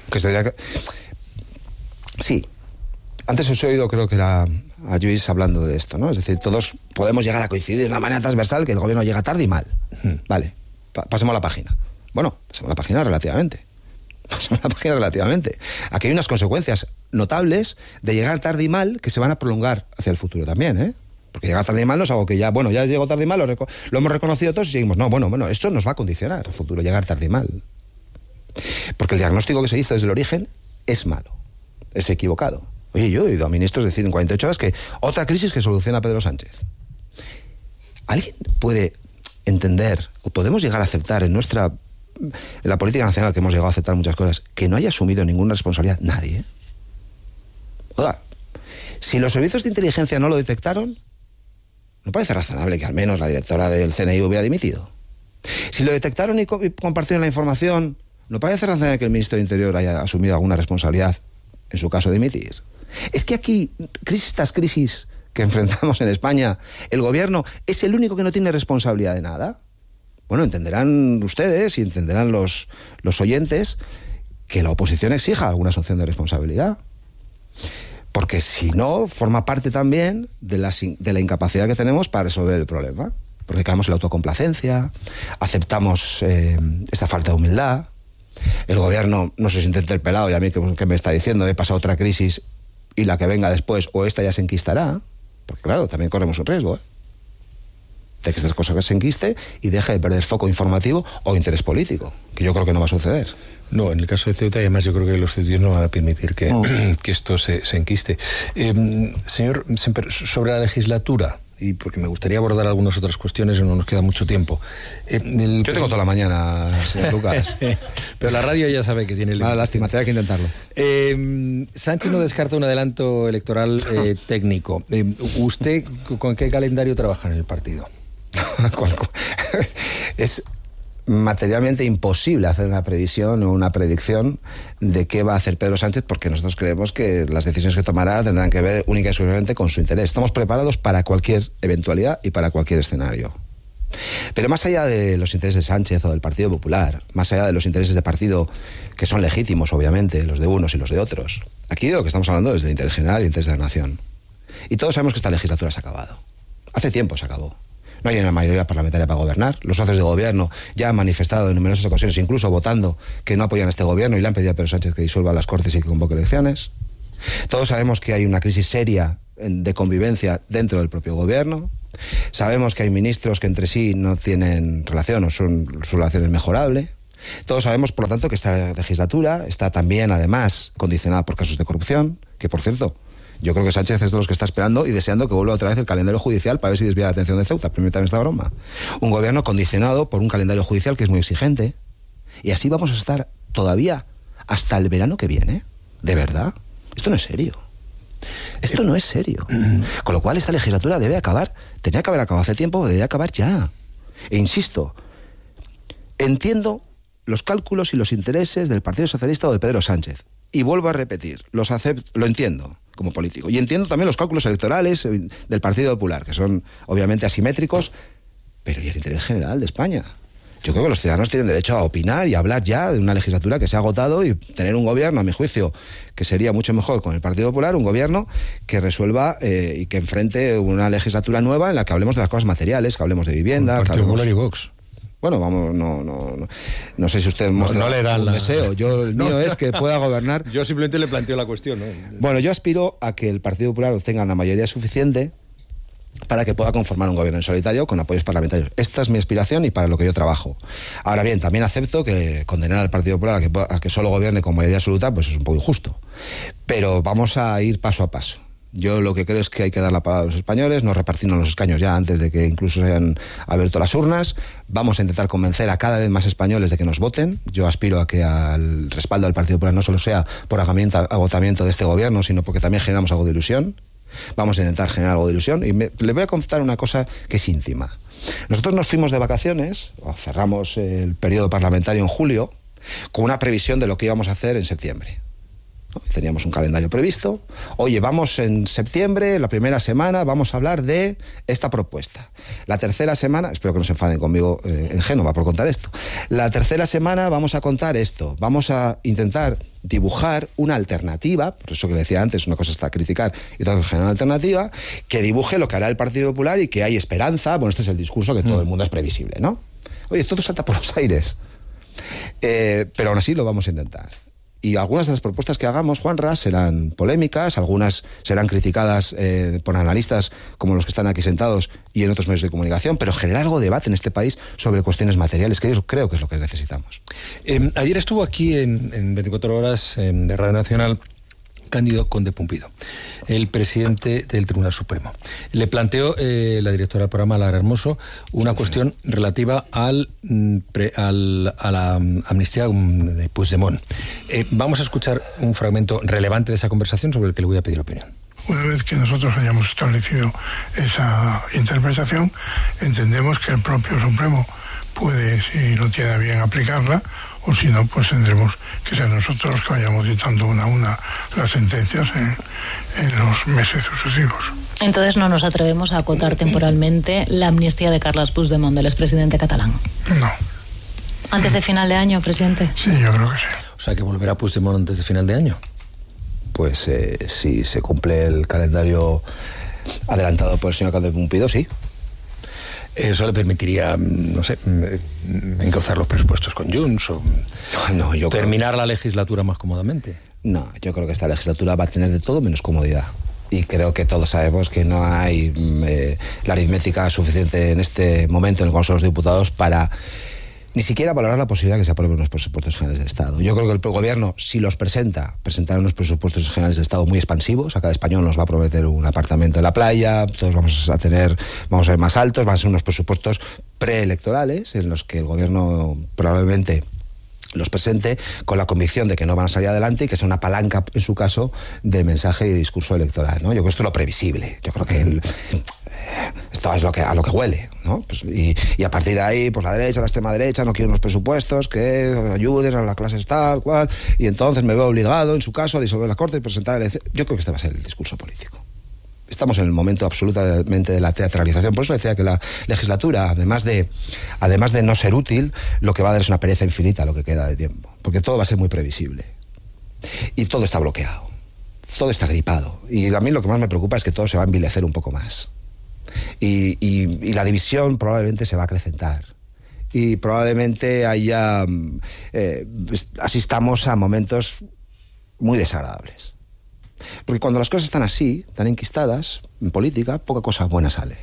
[SPEAKER 5] sí. Antes os he oído, creo que era a Lluís hablando de esto, ¿no? Es decir, todos podemos llegar a coincidir de una manera transversal que el gobierno llega tarde y mal. Vale, pasemos la página. Bueno, pasemos la página relativamente. Aquí hay unas consecuencias notables de llegar tarde y mal que se van a prolongar hacia el futuro también, ¿eh? Porque llegar tarde y mal no es algo que ya llegó tarde y mal, lo hemos reconocido todos y seguimos. No, bueno, esto nos va a condicionar al futuro, llegar tarde y mal. Porque el diagnóstico que se hizo desde el origen es malo, es equivocado. Oye, yo he oído a ministros decir en 48 horas que otra crisis que soluciona Pedro Sánchez. ¿Alguien puede entender o podemos llegar a aceptar en la política nacional, que hemos llegado a aceptar muchas cosas, que no haya asumido ninguna responsabilidad nadie? Oiga, si los servicios de inteligencia no lo detectaron, ¿no parece razonable que al menos la directora del CNI hubiera dimitido? Si lo detectaron y compartieron la información, ¿no parece razonable que el ministro de Interior haya asumido alguna responsabilidad, en su caso dimitir? Es que aquí, estas crisis que enfrentamos en España, el gobierno es el único que no tiene responsabilidad de nada. Bueno, entenderán ustedes y entenderán los oyentes que la oposición exija alguna asunción de responsabilidad. Porque si no, forma parte también de la incapacidad que tenemos para resolver el problema. Porque caemos en la autocomplacencia, aceptamos esta falta de humildad. El gobierno no se siente interpelado y a mí que me está diciendo, he pasado otra crisis y la que venga después o esta ya se enquistará. Porque claro, también corremos un riesgo, de que estas cosas se enquiste y deje de perder foco informativo o interés político, que yo creo que no va a suceder.
[SPEAKER 2] No, en el caso de Ceuta, y además yo creo que los ceutíes no van a permitir que esto se enquiste. Señor Semper, sobre la legislatura, y porque me gustaría abordar algunas otras cuestiones, no nos queda mucho tiempo.
[SPEAKER 5] Yo tengo toda la mañana, señor Lucas.
[SPEAKER 2] Pero la radio ya sabe que tiene...
[SPEAKER 5] lástima, tendrá que intentarlo.
[SPEAKER 2] Sánchez no descarta un adelanto electoral técnico. ¿Usted con qué calendario trabaja en el partido?
[SPEAKER 5] Es materialmente imposible hacer una previsión o una predicción de qué va a hacer Pedro Sánchez, porque nosotros creemos que las decisiones que tomará tendrán que ver única y exclusivamente con su interés. Estamos preparados para cualquier eventualidad y para cualquier escenario. Pero más allá de los intereses de Sánchez o del Partido Popular, más allá de los intereses de partido que son legítimos, obviamente, los de unos y los de otros, aquí de lo que estamos hablando es del interés general y el interés de la nación. Y todos sabemos que esta legislatura se ha acabado. Hace tiempo se acabó. No hay una mayoría parlamentaria para gobernar. Los socios de gobierno ya han manifestado en numerosas ocasiones, incluso votando, que no apoyan a este gobierno y le han pedido a Pedro Sánchez que disuelva las Cortes y que convoque elecciones. Todos sabemos que hay una crisis seria de convivencia dentro del propio gobierno. Sabemos que hay ministros que entre sí no tienen relación o su relación es mejorable. Todos sabemos, por lo tanto, que esta legislatura está también, además, condicionada por casos de corrupción, que, por cierto, yo creo que Sánchez es de los que está esperando y deseando que vuelva otra vez el calendario judicial para ver si desvía la atención de Ceuta. Permítame esta broma. Un gobierno condicionado por un calendario judicial que es muy exigente. Y así vamos a estar todavía hasta el verano que viene. ¿De verdad? Esto no es serio. Esto no es serio. Con lo cual esta legislatura debe acabar. Tenía que haber acabado hace tiempo, debe acabar ya. E insisto, entiendo los cálculos y los intereses del Partido Socialista o de Pedro Sánchez. Y vuelvo a repetir, lo entiendo como político. Y entiendo también los cálculos electorales del Partido Popular, que son obviamente asimétricos, pero ¿y el interés general de España? Yo creo que los ciudadanos tienen derecho a opinar y a hablar ya de una legislatura que se ha agotado y tener un gobierno, a mi juicio, que sería mucho mejor con el Partido Popular, un gobierno que resuelva y que enfrente una legislatura nueva en la que hablemos de las cosas materiales, que hablemos de vivienda...
[SPEAKER 2] El Partido Popular y Vox.
[SPEAKER 5] Bueno, vamos, no sé si usted muestra un deseo. El mío es que pueda gobernar.
[SPEAKER 2] Yo simplemente le planteo la cuestión, ¿no?
[SPEAKER 5] Bueno, yo aspiro a que el Partido Popular obtenga una mayoría suficiente para que pueda conformar un gobierno en solitario con apoyos parlamentarios. Esta es mi aspiración y para lo que yo trabajo. Ahora bien, también acepto que condenar al Partido Popular a que solo gobierne con mayoría absoluta, pues es un poco injusto. Pero vamos a ir paso a paso. Yo lo que creo es que hay que dar la palabra a los españoles, no repartirnos los escaños ya antes de que incluso se hayan abierto las urnas. Vamos a intentar convencer a cada vez más españoles de que nos voten. Yo aspiro a que el respaldo del Partido Popular no solo sea por agotamiento de este gobierno, sino porque también generamos algo de ilusión. Vamos a intentar generar algo de ilusión. Y le voy a contar una cosa que es íntima. Nosotros nos fuimos de vacaciones, o cerramos el periodo parlamentario en julio, con una previsión de lo que íbamos a hacer en septiembre. Teníamos un calendario previsto. Oye, vamos en septiembre, la primera semana, vamos a hablar de esta propuesta. La tercera semana, espero que no se enfaden conmigo en Génova por contar esto. La tercera semana vamos a contar esto. Vamos a intentar dibujar una alternativa, por eso que le decía antes, una cosa está criticar y otra cosa generar una alternativa, que dibuje lo que hará el Partido Popular y que hay esperanza. Bueno, este es el discurso que todo el mundo es previsible, ¿no? Oye, todo salta por los aires. Pero aún así lo vamos a intentar. Y algunas de las propuestas que hagamos, Juanra, serán polémicas, algunas serán criticadas por analistas como los que están aquí sentados y en otros medios de comunicación, pero generar algo de debate en este país sobre cuestiones materiales, que yo creo que es lo que necesitamos.
[SPEAKER 2] Ayer estuvo aquí en 24 horas de Radio Nacional Cándido Conde Pumpido, el presidente del Tribunal Supremo. Le planteó la directora del programa, Lara Hermoso, una cuestión relativa a la amnistía de Puigdemont. Vamos a escuchar un fragmento relevante de esa conversación sobre el que le voy a pedir opinión.
[SPEAKER 11] Una vez que nosotros hayamos establecido esa interpretación, entendemos que el propio Supremo puede, si no tiene bien, aplicarla, o si no, pues tendremos que ser nosotros los que vayamos dictando una a una las sentencias en los meses sucesivos.
[SPEAKER 6] Entonces no nos atrevemos a acotar temporalmente la amnistía de Carles Puigdemont, del expresidente catalán.
[SPEAKER 11] No.
[SPEAKER 6] ¿Antes de final de año, presidente?
[SPEAKER 11] Sí, yo creo que sí.
[SPEAKER 2] O sea, que volverá Puigdemont antes de final de año.
[SPEAKER 5] Pues si se cumple el calendario adelantado por el señor Conde Pumpido, sí.
[SPEAKER 2] Eso le permitiría, no sé, encauzar los presupuestos con Junts o terminar la legislatura más cómodamente.
[SPEAKER 5] No, yo creo que esta legislatura va a tener de todo menos comodidad. Y creo que todos sabemos que no hay la aritmética suficiente en este momento en el Congreso de los Diputados para ni siquiera valorar la posibilidad de que se aprueben unos presupuestos generales del Estado. Yo creo que el gobierno, si los presentará unos presupuestos generales del Estado muy expansivos. A cada español nos va a prometer un apartamento en la playa, todos vamos a ser más altos, van a ser unos presupuestos preelectorales en los que el gobierno probablemente los presente con la convicción de que no van a salir adelante y que sea una palanca, en su caso, de mensaje y discurso electoral, ¿no? Yo creo que esto es lo previsible. Yo creo que esto es a lo que huele, ¿no? Pues, y a partir de ahí, pues la derecha, la extrema derecha, no quiere unos presupuestos que ayuden a la clase tal, cual, y entonces me veo obligado, en su caso, a disolver la Corte y presentar elecciones. Yo creo que este va a ser el discurso político. Estamos en el momento absolutamente de la teatralización. Por eso decía que la legislatura, además de no ser útil, lo que va a dar es una pereza infinita lo que queda de tiempo. Porque todo va a ser muy previsible. Y todo está bloqueado. Todo está gripado. Y a mí lo que más me preocupa es que todo se va a envilecer un poco más. Y la división probablemente se va a acrecentar. Y probablemente asistamos a momentos muy desagradables. Porque cuando las cosas están así, tan enquistadas, en política, poca cosa buena sale.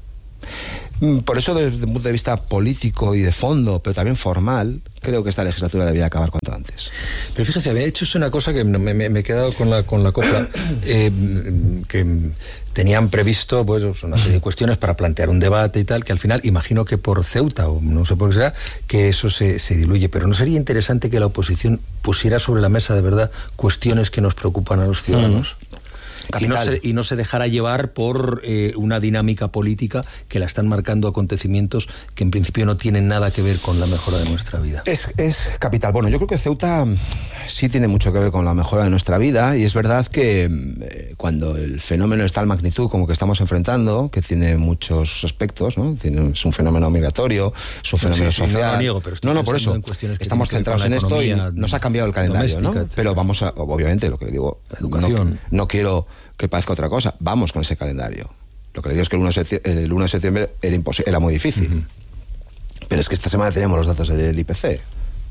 [SPEAKER 5] Por eso, desde un punto de vista político y de fondo, pero también formal, creo que esta legislatura debía acabar cuanto antes.
[SPEAKER 2] Pero fíjese, había hecho una cosa que me he quedado con la copla, que tenían previsto pues una serie de cuestiones para plantear un debate y tal, que al final, imagino que por Ceuta, o no sé por qué será, que eso se diluye. Pero ¿no sería interesante que la oposición pusiera sobre la mesa de verdad cuestiones que nos preocupan a los ciudadanos? Y no se dejara llevar por una dinámica política que la están marcando acontecimientos que en principio no tienen nada que ver con la mejora de nuestra vida.
[SPEAKER 5] Es capital. Bueno, yo creo que Ceuta sí tiene mucho que ver con la mejora de nuestra vida, y es verdad que cuando el fenómeno es tal magnitud como que estamos enfrentando, que tiene muchos aspectos, ¿no? Es un fenómeno migratorio, es un fenómeno social.
[SPEAKER 2] No lo niego, pero
[SPEAKER 5] no, por eso estamos centrados en esto y nos ha cambiado el calendario, ¿no? Pero vamos a, obviamente, lo que le digo,
[SPEAKER 2] la educación.
[SPEAKER 5] No quiero que parezca otra cosa, vamos con ese calendario. Lo que le digo es que el 1 de septiembre era muy difícil. Pero es que esta semana teníamos los datos del IPC.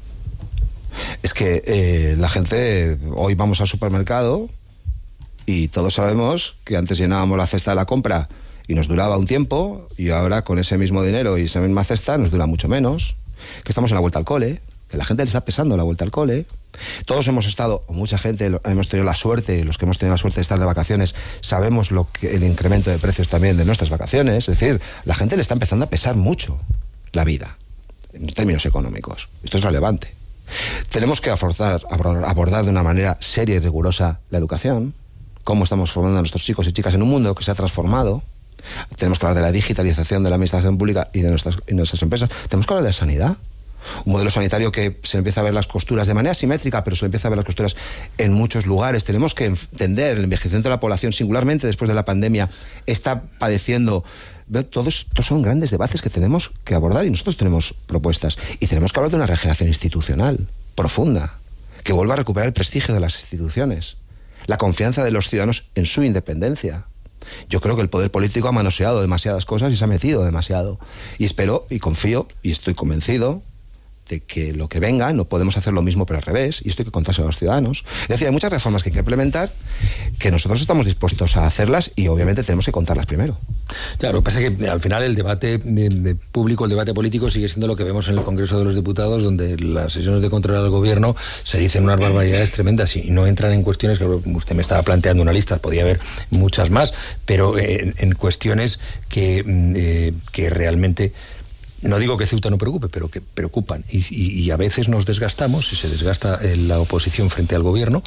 [SPEAKER 5] Es que la gente, hoy vamos al supermercado y todos sabemos que antes llenábamos la cesta de la compra y nos duraba un tiempo, y ahora con ese mismo dinero y esa misma cesta nos dura mucho menos. Que estamos en la vuelta al cole, que a la gente le está pesando la vuelta al cole. Todos hemos estado, o mucha gente hemos tenido la suerte, los que hemos tenido la suerte de estar de vacaciones, sabemos el incremento de precios también de nuestras vacaciones. Es decir, la gente le está empezando a pesar mucho la vida, en términos económicos. Esto es relevante. Tenemos que abordar de una manera seria y rigurosa la educación, cómo estamos formando a nuestros chicos y chicas en un mundo que se ha transformado. Tenemos que hablar de la digitalización de la administración pública y de nuestras empresas. Tenemos que hablar de la sanidad. Un modelo sanitario que se empieza a ver las costuras de manera simétrica, pero se empieza a ver las costuras en muchos lugares. Tenemos que entender el envejecimiento de la población, singularmente después de la pandemia, está padeciendo. Todos estos son grandes debates que tenemos que abordar, y nosotros tenemos propuestas. Y tenemos que hablar de una regeneración institucional profunda, que vuelva a recuperar el prestigio de las instituciones, la confianza de los ciudadanos en su independencia. Yo creo que el poder político ha manoseado demasiadas cosas y se ha metido demasiado. Y espero y confío y estoy convencido de que lo que venga no podemos hacer lo mismo pero al revés, y esto hay que contárselo a los ciudadanos. Es decir, hay muchas reformas que hay que implementar, que nosotros estamos dispuestos a hacerlas, y obviamente tenemos que contarlas primero.
[SPEAKER 2] Claro, lo que pasa es que al final el debate público, el debate político sigue siendo lo que vemos en el Congreso de los Diputados, donde las sesiones de control al gobierno se dicen unas barbaridades tremendas y no entran en cuestiones que usted me estaba planteando una lista, podía haber muchas más, pero en cuestiones que realmente... No digo que Ceuta no preocupe, pero que preocupan, y a veces nos desgastamos, y se desgasta la oposición frente al gobierno,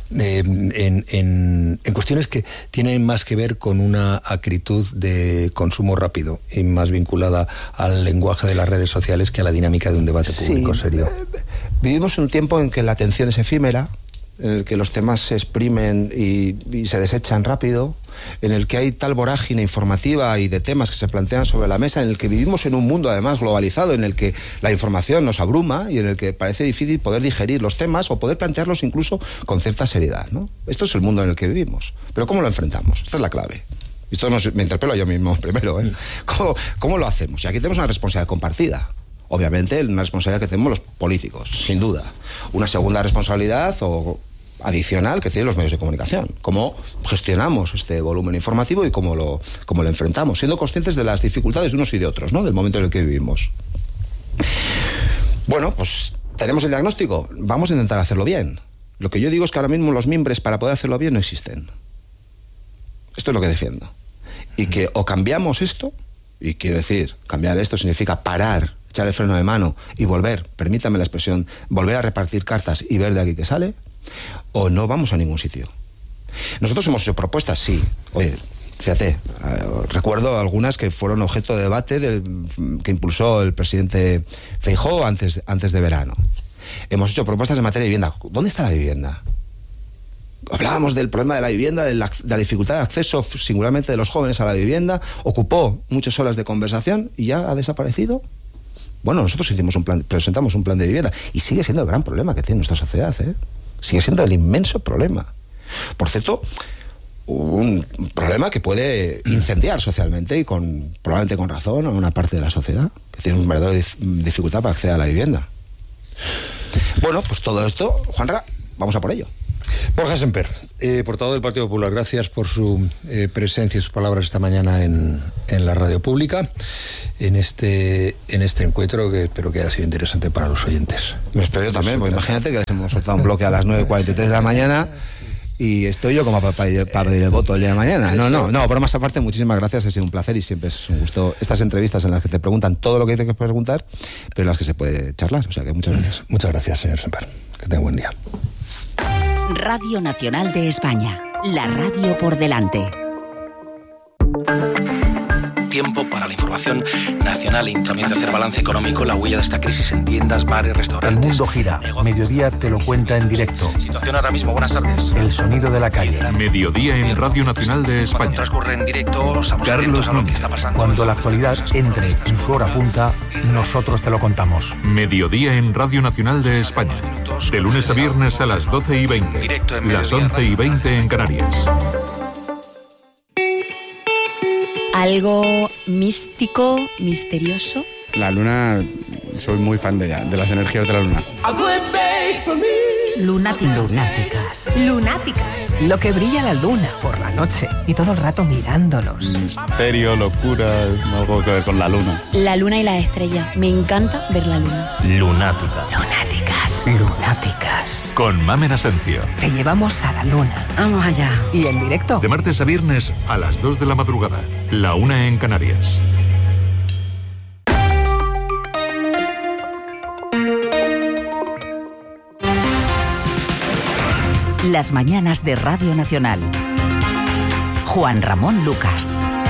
[SPEAKER 2] en cuestiones que tienen más que ver con una acritud de consumo rápido y más vinculada al lenguaje de las redes sociales que a la dinámica de un debate público serio.
[SPEAKER 5] Vivimos un tiempo en que la atención es efímera, en el que los temas se exprimen y se desechan rápido, en el que hay tal vorágine informativa y de temas que se plantean sobre la mesa, en el que vivimos en un mundo además globalizado, en el que la información nos abruma y en el que parece difícil poder digerir los temas o poder plantearlos incluso con cierta seriedad, ¿no? Esto es el mundo en el que vivimos. Pero ¿cómo lo enfrentamos? Esta es la clave. Esto me interpelo yo mismo primero, ¿eh? ¿Cómo lo hacemos? Y aquí tenemos una responsabilidad compartida. Obviamente, una responsabilidad que tenemos los políticos, sin duda. Una segunda responsabilidad o adicional que tienen los medios de comunicación. Cómo gestionamos este volumen informativo y cómo lo enfrentamos, siendo conscientes de las dificultades de unos y de otros, ¿no? Del momento en el que vivimos. Bueno, pues tenemos el diagnóstico. Vamos a intentar hacerlo bien. Lo que yo digo es que ahora mismo los mimbres para poder hacerlo bien no existen. Esto es lo que defiendo. Y que o cambiamos esto, y quiero decir, cambiar esto significa parar, echar el freno de mano y volver, permítame la expresión, volver a repartir cartas y ver de aquí que sale, o no vamos a ningún sitio. Nosotros hemos hecho propuestas, sí. Oye, fíjate, recuerdo algunas que fueron objeto de debate que impulsó el presidente Feijóo antes de verano. Hemos hecho propuestas en materia de vivienda. ¿Dónde está la vivienda? hablábamos del problema de la vivienda, de la dificultad de acceso, singularmente de los jóvenes a la vivienda, ocupó muchas horas de conversación y ya ha desaparecido. Bueno, nosotros presentamos un plan de vivienda y sigue siendo el gran problema que tiene nuestra sociedad, ¿eh? Sigue siendo el inmenso problema. Por cierto, un problema que puede incendiar socialmente y probablemente con razón a una parte de la sociedad que tiene una verdadera dificultad para acceder a la vivienda. Bueno, pues todo esto, Juanra, vamos a por ello.
[SPEAKER 2] Borja Semper, portavoz del Partido Popular, gracias por su presencia y sus palabras esta mañana en la radio pública, en este encuentro que espero que haya sido interesante para los oyentes.
[SPEAKER 5] Me espero yo también, porque imagínate que les hemos soltado un bloque a las 9:43 de la mañana y estoy yo como para pedir el voto el día de mañana. No, por más aparte, muchísimas gracias, ha sido un placer y siempre es un gusto estas entrevistas en las que te preguntan todo lo que tienes que preguntar, pero en las que se puede charlar, o sea que muchas gracias.
[SPEAKER 2] Muchas gracias, señor Semper, que tenga buen día.
[SPEAKER 3] Radio Nacional de España, la radio por delante.
[SPEAKER 12] Tiempo para la información nacional y también de hacer balance económico, la huella de esta crisis en tiendas, bares, restaurantes.
[SPEAKER 13] El mundo gira. Mediodía te lo cuenta en directo.
[SPEAKER 12] Situación ahora mismo, buenas tardes.
[SPEAKER 13] El sonido de la calle.
[SPEAKER 4] Mediodía en Radio Nacional de España.
[SPEAKER 12] Transcurre en directo, estamos atentos a lo que está pasando.
[SPEAKER 13] Cuando la actualidad entre en su hora punta, nosotros te lo contamos.
[SPEAKER 4] Mediodía en Radio Nacional de España. De lunes a viernes a las 12:20. Las 11:20 en Canarias.
[SPEAKER 14] Algo místico, misterioso.
[SPEAKER 15] La luna, soy muy fan de ella, de las energías de la luna.
[SPEAKER 3] Lunáticas.
[SPEAKER 16] Lo que brilla la luna por la noche y todo el rato mirándonos.
[SPEAKER 15] Misterio, locura, algo que ver con la luna.
[SPEAKER 14] La luna y las estrellas. Me encanta ver la luna.
[SPEAKER 13] Lunáticas.
[SPEAKER 4] Con Mamen Asencio.
[SPEAKER 16] Te llevamos a la luna.
[SPEAKER 14] Vamos allá.
[SPEAKER 16] Y en directo.
[SPEAKER 4] De martes a viernes a las 2 de la madrugada. La 1 en Canarias.
[SPEAKER 3] Las mañanas de Radio Nacional. Juan Ramón Lucas.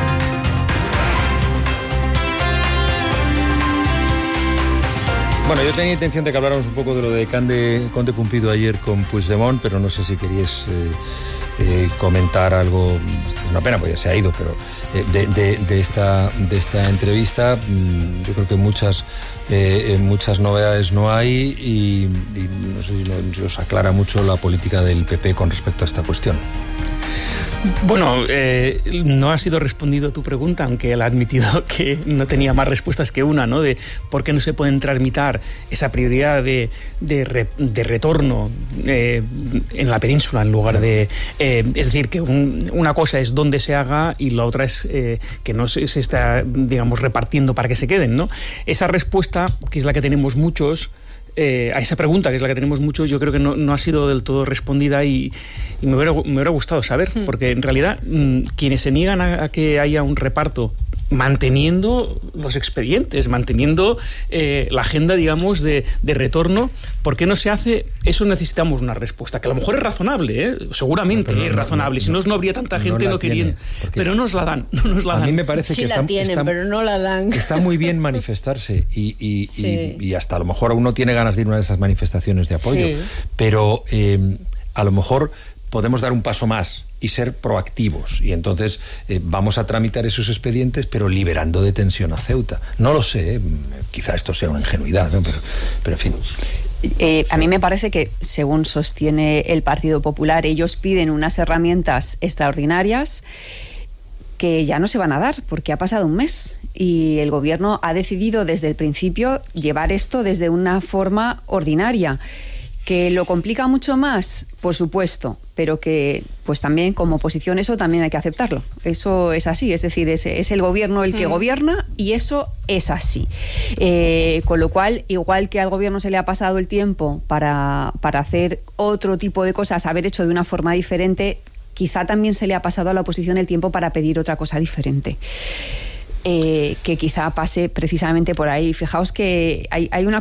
[SPEAKER 2] Bueno, yo tenía intención de que habláramos un poco de lo de Conde Cumpido ayer con Puigdemont, pero no sé si queríais comentar algo. Es una pena, porque ya se ha ido, pero de esta entrevista yo creo que muchas novedades no hay y no sé si os aclara mucho la política del PP con respecto a esta cuestión.
[SPEAKER 17] Bueno, no ha sido respondido tu pregunta, aunque él ha admitido que no tenía más respuestas que una, ¿no? De por qué no se pueden transmitir esa prioridad de retorno en la península en lugar de... es decir, que una cosa es dónde se haga y la otra es que no se está, digamos, repartiendo para que se queden, ¿no? Esa respuesta, que es la que tenemos muchos... a esa pregunta, que es la que tenemos mucho, yo creo que no ha sido del todo respondida y me hubiera gustado saber, porque en realidad quienes se niegan a que haya un reparto manteniendo los expedientes, manteniendo la agenda, digamos, de retorno, ¿por qué no se hace? Eso necesitamos una respuesta, que a lo mejor es razonable, seguramente es razonable, si no habría tanta gente no queriendo, pero no nos la dan,
[SPEAKER 2] A mí me parece que
[SPEAKER 14] pero no la dan.
[SPEAKER 2] Está muy bien manifestarse y hasta a lo mejor uno tiene ganas de ir a una de esas manifestaciones de apoyo, sí. Pero a lo mejor podemos dar un paso más y ser proactivos y entonces vamos a tramitar esos expedientes pero liberando de tensión a Ceuta. No lo sé, quizá esto sea una ingenuidad, ¿no? pero en fin.
[SPEAKER 18] A mí me parece que, según sostiene el Partido Popular, ellos piden unas herramientas extraordinarias que ya no se van a dar porque ha pasado un mes y el gobierno ha decidido desde el principio llevar esto desde una forma ordinaria. ¿Que lo complica mucho más? Por supuesto, pero que pues también como oposición eso también hay que aceptarlo. Eso es así, es decir, es el gobierno el que gobierna y eso es así. Con lo cual, igual que al gobierno se le ha pasado el tiempo para hacer otro tipo de cosas, haber hecho de una forma diferente, quizá también se le ha pasado a la oposición el tiempo para pedir otra cosa diferente. Que quizá pase precisamente por ahí. Fijaos que hay una cosa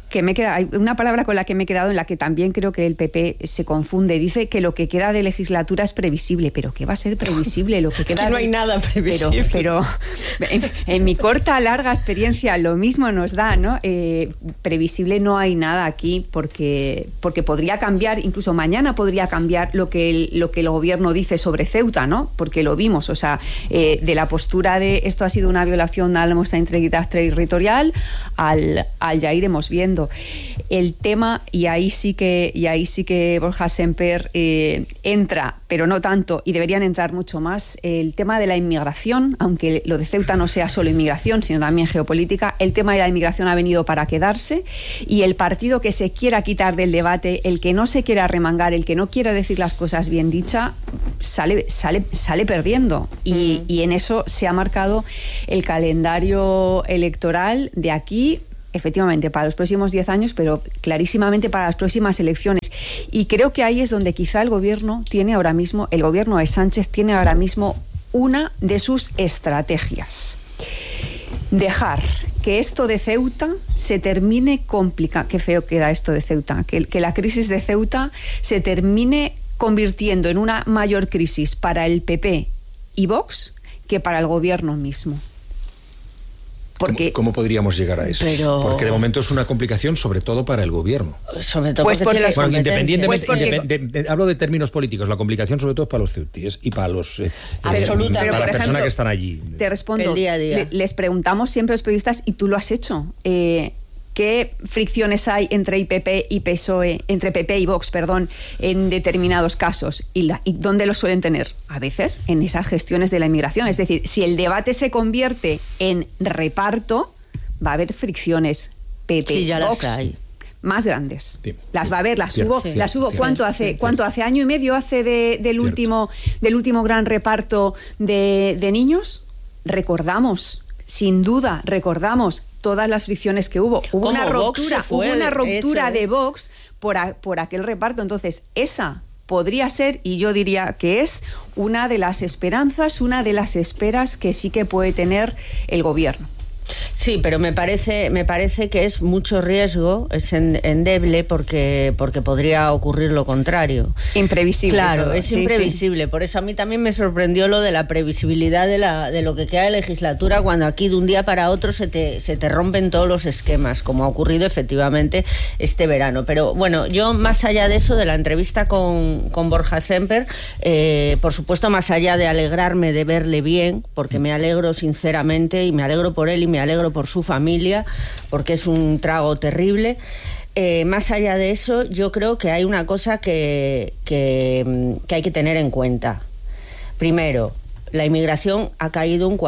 [SPEAKER 18] que hay una palabra con la que me he quedado, en la que también creo que el PP se confunde. Dice que lo que queda de legislatura es previsible. ¿Pero qué va a ser previsible? Lo que queda
[SPEAKER 14] que no hay nada previsible.
[SPEAKER 18] Pero en mi corta, larga experiencia lo mismo nos da, ¿no? Previsible no hay nada aquí, porque podría cambiar, incluso mañana podría cambiar lo que el gobierno dice sobre Ceuta, ¿no? Porque lo vimos, o sea, de la postura de esto ha sido una violación a nuestra integridad territorial al ya iremos viendo. El tema, y ahí sí que Borja Semper entra, pero no tanto, y deberían entrar mucho más, el tema de la inmigración, aunque lo de Ceuta no sea solo inmigración, sino también geopolítica. El tema de la inmigración ha venido para quedarse, y el partido que se quiera quitar del debate, el que no se quiera remangar, el que no quiera decir las cosas bien dichas, sale perdiendo. Y en eso se ha marcado el calendario electoral de aquí, efectivamente, para los próximos 10 años, pero clarísimamente para las próximas elecciones. Y creo que ahí es donde quizá el gobierno de Sánchez tiene ahora mismo una de sus estrategias. Dejar que esto de Ceuta se termine complicando. Qué feo queda esto de Ceuta. Que la crisis de Ceuta se termine convirtiendo en una mayor crisis para el PP y Vox que para el gobierno mismo.
[SPEAKER 2] ¿Cómo podríamos llegar a eso? Porque de momento es una complicación, sobre todo para el gobierno.
[SPEAKER 14] Sobre todo porque
[SPEAKER 2] independientemente, hablo de términos políticos, la complicación sobre todo es para los ceutíes y para los para las personas que están allí.
[SPEAKER 18] Te respondo,
[SPEAKER 14] el día a día.
[SPEAKER 18] Les preguntamos siempre a los periodistas, y tú lo has hecho, ¿qué fricciones hay entre IPP y PSOE, entre PP y Vox, en determinados casos? ¿Y dónde lo suelen tener? A veces en esas gestiones de la inmigración. Es decir, si el debate se convierte en reparto, va a haber fricciones. PP,
[SPEAKER 14] sí, ya
[SPEAKER 18] Vox,
[SPEAKER 14] las hay.
[SPEAKER 18] Más grandes.
[SPEAKER 2] Sí.
[SPEAKER 18] Las va a haber, las hubo. ¿Cuánto hace? ¿Año y medio hace del último gran reparto de niños? Sin duda, recordamos todas las fricciones que hubo. Hubo una ruptura de Vox por aquel reparto. Entonces, esa podría ser, y yo diría que es, una de las esperanzas, una de las esperas que sí que puede tener el gobierno.
[SPEAKER 14] Sí, pero me parece que es mucho riesgo, es endeble, porque podría ocurrir lo contrario.
[SPEAKER 18] Imprevisible.
[SPEAKER 14] Claro,
[SPEAKER 18] todo.
[SPEAKER 14] Es imprevisible. Sí. Por eso a mí también me sorprendió lo de la previsibilidad de lo que queda de legislatura, cuando aquí de un día para otro se te rompen todos los esquemas, como ha ocurrido efectivamente este verano. Pero bueno, yo más allá de eso, de la entrevista con Borja Semper, por supuesto, más allá de alegrarme de verle bien, porque me alegro sinceramente, y me alegro por él y me alegro por su familia, porque es un trago terrible. Más allá de eso, yo creo que hay una cosa que hay que tener en cuenta. Primero, la inmigración ha caído un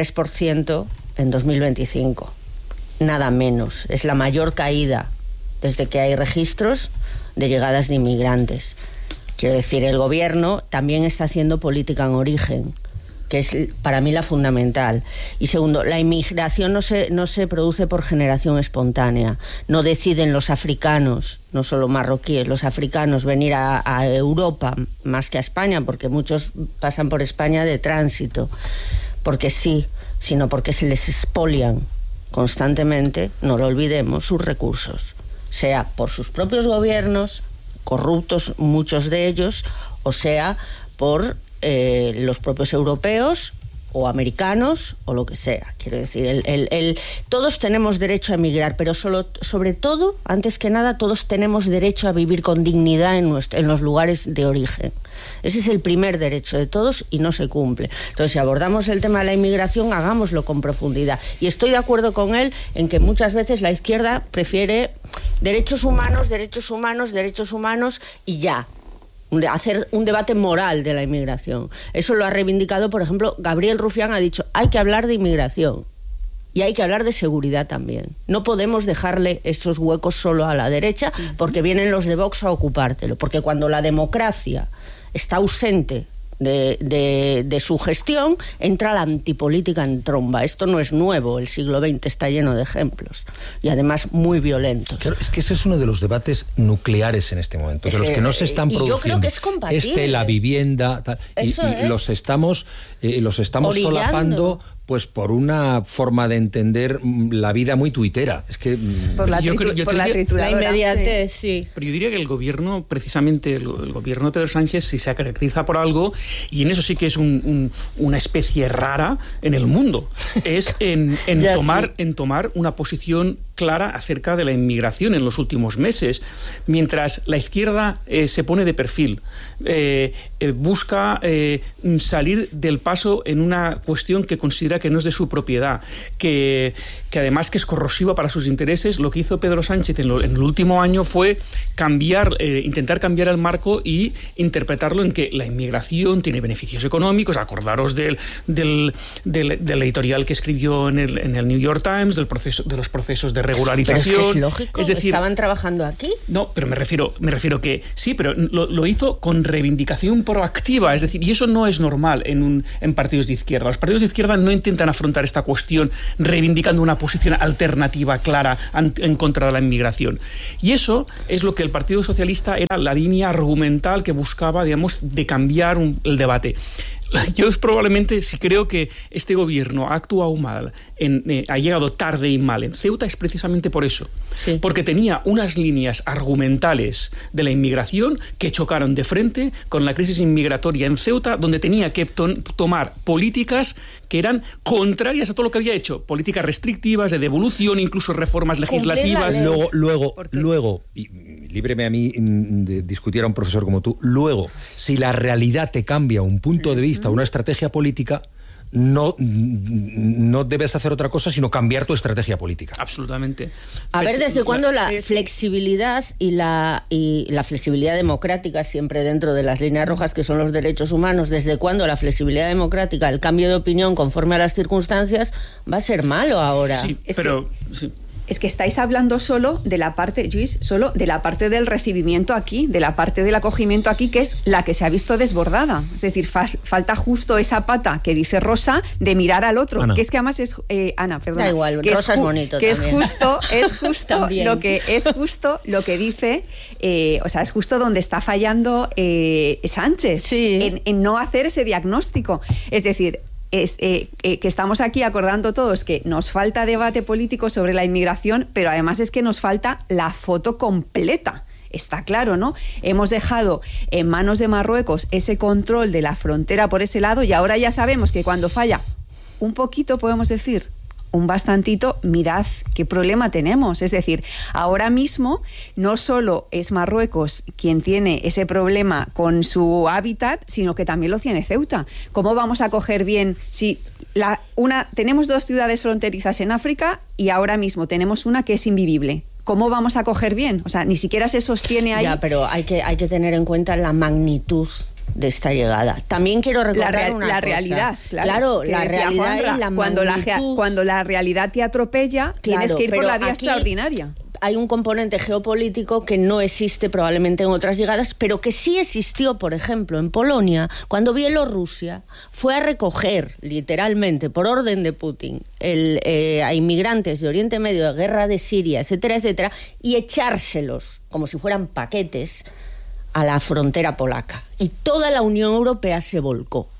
[SPEAKER 14] 43% en 2025. Nada menos. Es la mayor caída desde que hay registros de llegadas de inmigrantes. Quiero decir, el gobierno también está haciendo política en origen, que es para mí la fundamental. Y segundo, la inmigración no se produce por generación espontánea. No deciden los africanos, no solo marroquíes, los africanos venir a Europa más que a España, porque muchos pasan por España de tránsito, porque sí, sino porque se les expolian constantemente, no lo olvidemos, sus recursos, sea por sus propios gobiernos, corruptos muchos de ellos, o sea por los propios europeos o americanos o lo que sea. Quiero decir, todos tenemos derecho a emigrar, pero sobre todo, antes que nada, todos tenemos derecho a vivir con dignidad en los lugares de origen. Ese es el primer derecho de todos y no se cumple. Entonces, si abordamos el tema de la inmigración, hagámoslo con profundidad. Y estoy de acuerdo con él en que muchas veces la izquierda prefiere derechos humanos y ya. Hacer un debate moral de la inmigración. Eso lo ha reivindicado, por ejemplo, Gabriel Rufián ha dicho, hay que hablar de inmigración y hay que hablar de seguridad también. No podemos dejarle esos huecos solo a la derecha, porque vienen los de Vox a ocupártelo, porque cuando la democracia está ausente de su gestión, entra la antipolítica en tromba. Esto no es nuevo, el siglo XX está lleno de ejemplos, y además muy violentos.
[SPEAKER 2] Claro, es que ese es uno de los debates nucleares en este momento, de los que no se están produciendo.
[SPEAKER 14] Yo creo que es compatible.
[SPEAKER 2] La vivienda, tal, y los estamos solapando pues por una forma de entender la vida muy tuitera. Es que
[SPEAKER 18] por la
[SPEAKER 14] la inmediatez, sí.
[SPEAKER 17] Pero yo diría que el gobierno, precisamente el gobierno de Pedro Sánchez, sí se caracteriza por algo, y en eso sí que es una especie rara en el mundo, es en tomar una posición clara acerca de la inmigración en los últimos meses. Mientras la izquierda se pone de perfil, busca salir del paso en una cuestión que considera que no es de su propiedad, que además que es corrosiva para sus intereses, lo que hizo Pedro Sánchez en el último año fue intentar cambiar el marco y interpretarlo en que la inmigración tiene beneficios económicos. Acordaros del editorial que escribió en el New York Times, de los procesos de regularización.
[SPEAKER 14] Pero es que es lógico, ¿estaban trabajando aquí?
[SPEAKER 17] No, pero me refiero que sí, pero lo hizo con reivindicación proactiva, es decir, y eso no es normal en partidos de izquierda. Los partidos de izquierda no intentan afrontar esta cuestión reivindicando una posición alternativa clara en contra de la inmigración. Y eso es lo que el Partido Socialista era la línea argumental que buscaba, digamos, de cambiar el debate. Yo probablemente, si creo que este gobierno ha actuado mal, ha llegado tarde y mal en Ceuta, es precisamente por eso. Sí. Porque tenía unas líneas argumentales de la inmigración que chocaron de frente con la crisis inmigratoria en Ceuta, donde tenía que tomar políticas que eran contrarias a todo lo que había hecho. Políticas restrictivas, de devolución, incluso reformas legislativas.
[SPEAKER 2] Luego, y líbreme a mí de discutir a un profesor como tú, luego, si la realidad te cambia un punto de vista, una estrategia política, no debes hacer otra cosa sino cambiar tu estrategia política.
[SPEAKER 17] Absolutamente.
[SPEAKER 14] A ver, ¿desde cuándo la flexibilidad y la flexibilidad democrática, siempre dentro de las líneas rojas que son los derechos humanos, desde cuándo la flexibilidad democrática, el cambio de opinión conforme a las circunstancias, va a ser malo ahora?
[SPEAKER 17] Sí, sí.
[SPEAKER 18] Es que estáis hablando solo de la parte, Lluís, solo de la parte del recibimiento aquí, de la parte del acogimiento aquí, que es la que se ha visto desbordada. Es decir, falta justo esa pata que dice Rosa de mirar al otro,
[SPEAKER 2] Ana.
[SPEAKER 18] Que es que además es Ana, perdona.
[SPEAKER 14] Da igual,
[SPEAKER 18] que
[SPEAKER 14] Rosa es bonito
[SPEAKER 18] que
[SPEAKER 14] también.
[SPEAKER 18] es justo lo que dice, o sea, es justo donde está fallando Sánchez,
[SPEAKER 14] sí,
[SPEAKER 18] en no hacer ese diagnóstico. Es decir, que estamos aquí acordando todos que nos falta debate político sobre la inmigración, pero además es que nos falta la foto completa. Está claro, ¿no? Hemos dejado en manos de Marruecos ese control de la frontera por ese lado, y ahora ya sabemos que cuando falla un poquito, podemos decir, un bastantito, mirad qué problema tenemos. Es decir, ahora mismo no solo es Marruecos quien tiene ese problema con su hábitat, sino que también lo tiene Ceuta. ¿Cómo vamos a coger bien si tenemos 2 ciudades fronterizas en África y ahora mismo tenemos una que es invivible? ¿Cómo vamos a coger bien? O sea, ni siquiera se sostiene ahí.
[SPEAKER 14] Ya, pero hay que tener en cuenta la magnitud de esta llegada. También quiero recordar
[SPEAKER 18] la realidad,
[SPEAKER 14] claro, la realidad y la magnitud.
[SPEAKER 18] Cuando la realidad te atropella, tienes que ir por la vía extraordinaria.
[SPEAKER 14] Hay un componente geopolítico que no existe probablemente en otras llegadas, pero que sí existió, por ejemplo, en Polonia, cuando Bielorrusia fue a recoger, literalmente, por orden de Putin, a inmigrantes de Oriente Medio, de guerra de Siria, etcétera, etcétera, y echárselos, como si fueran paquetes, a la frontera polaca. Y toda la Unión Europea se volcó.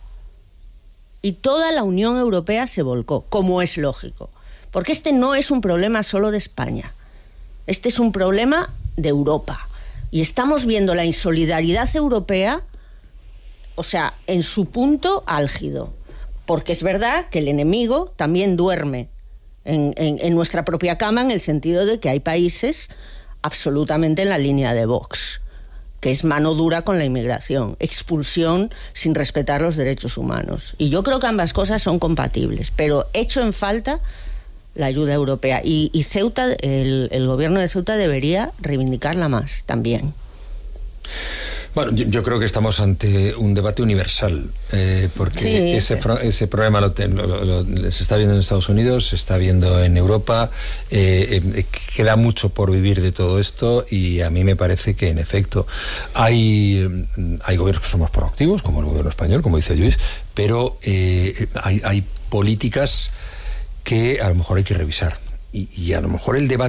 [SPEAKER 14] Como es lógico. Porque este no es un problema solo de España. Este es un problema de Europa. Y estamos viendo la insolidaridad europea, o sea, en su punto álgido. Porque es verdad que el enemigo también duerme en nuestra propia cama, en el sentido de que hay países absolutamente en la línea de Vox, que es mano dura con la inmigración, expulsión sin respetar los derechos humanos. Y yo creo que ambas cosas son compatibles, pero echo en falta la ayuda europea. Y Ceuta, el gobierno de Ceuta debería reivindicarla más también.
[SPEAKER 2] Bueno, yo creo que estamos ante un debate universal, porque sí, ese problema se está viendo en Estados Unidos, se está viendo en Europa, queda mucho por vivir de todo esto, y a mí me parece que, en efecto, hay gobiernos que son más proactivos, como el gobierno español, como dice Lluís, pero hay políticas que a lo mejor hay que revisar, y a lo mejor el debate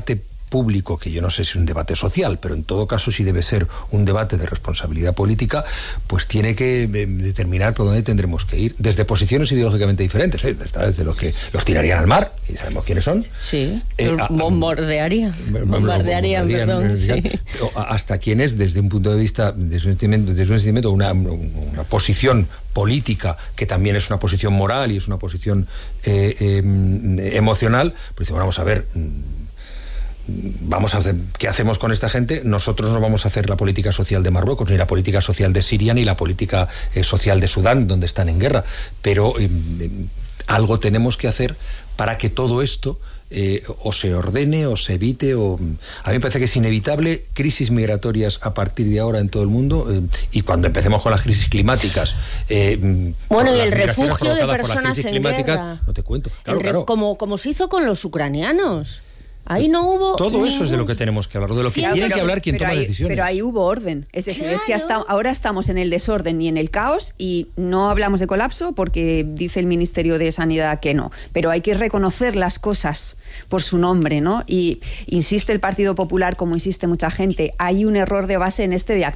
[SPEAKER 2] público, que yo no sé si es un debate social, pero en todo caso sí debe ser un debate de responsabilidad política, pues tiene que determinar por dónde tendremos que ir, desde posiciones ideológicamente diferentes, desde los que los tirarían al mar, y sabemos quiénes son.
[SPEAKER 14] Sí, bombardearían, perdón, sí.
[SPEAKER 2] Hasta quienes, desde un punto de vista, desde un sentimiento, una posición política, que también es una posición moral y es una posición emocional, pues dice, bueno, vamos a ver, vamos a hacer, ¿qué hacemos con esta gente? Nosotros no vamos a hacer la política social de Marruecos, ni la política social de Siria, ni la política social de Sudán, donde están en guerra, pero algo tenemos que hacer para que todo esto o se ordene o se evite. A mí me parece que es inevitable crisis migratorias a partir de ahora en todo el mundo, y cuando empecemos con las crisis climáticas,
[SPEAKER 14] bueno, y el refugio de personas en guerra,
[SPEAKER 2] no te cuento, claro.
[SPEAKER 14] Como se hizo con los ucranianos. Ahí no hubo...
[SPEAKER 2] Todo eso es de lo que tenemos que hablar, de lo que tiene que hablar quien toma decisiones.
[SPEAKER 18] Pero ahí hubo orden. Es decir, es que ahora estamos en el desorden y en el caos, y no hablamos de colapso porque dice el Ministerio de Sanidad que no. Pero hay que reconocer las cosas por su nombre, ¿no? Y insiste el Partido Popular, como insiste mucha gente, hay un error de base en este diagnóstico.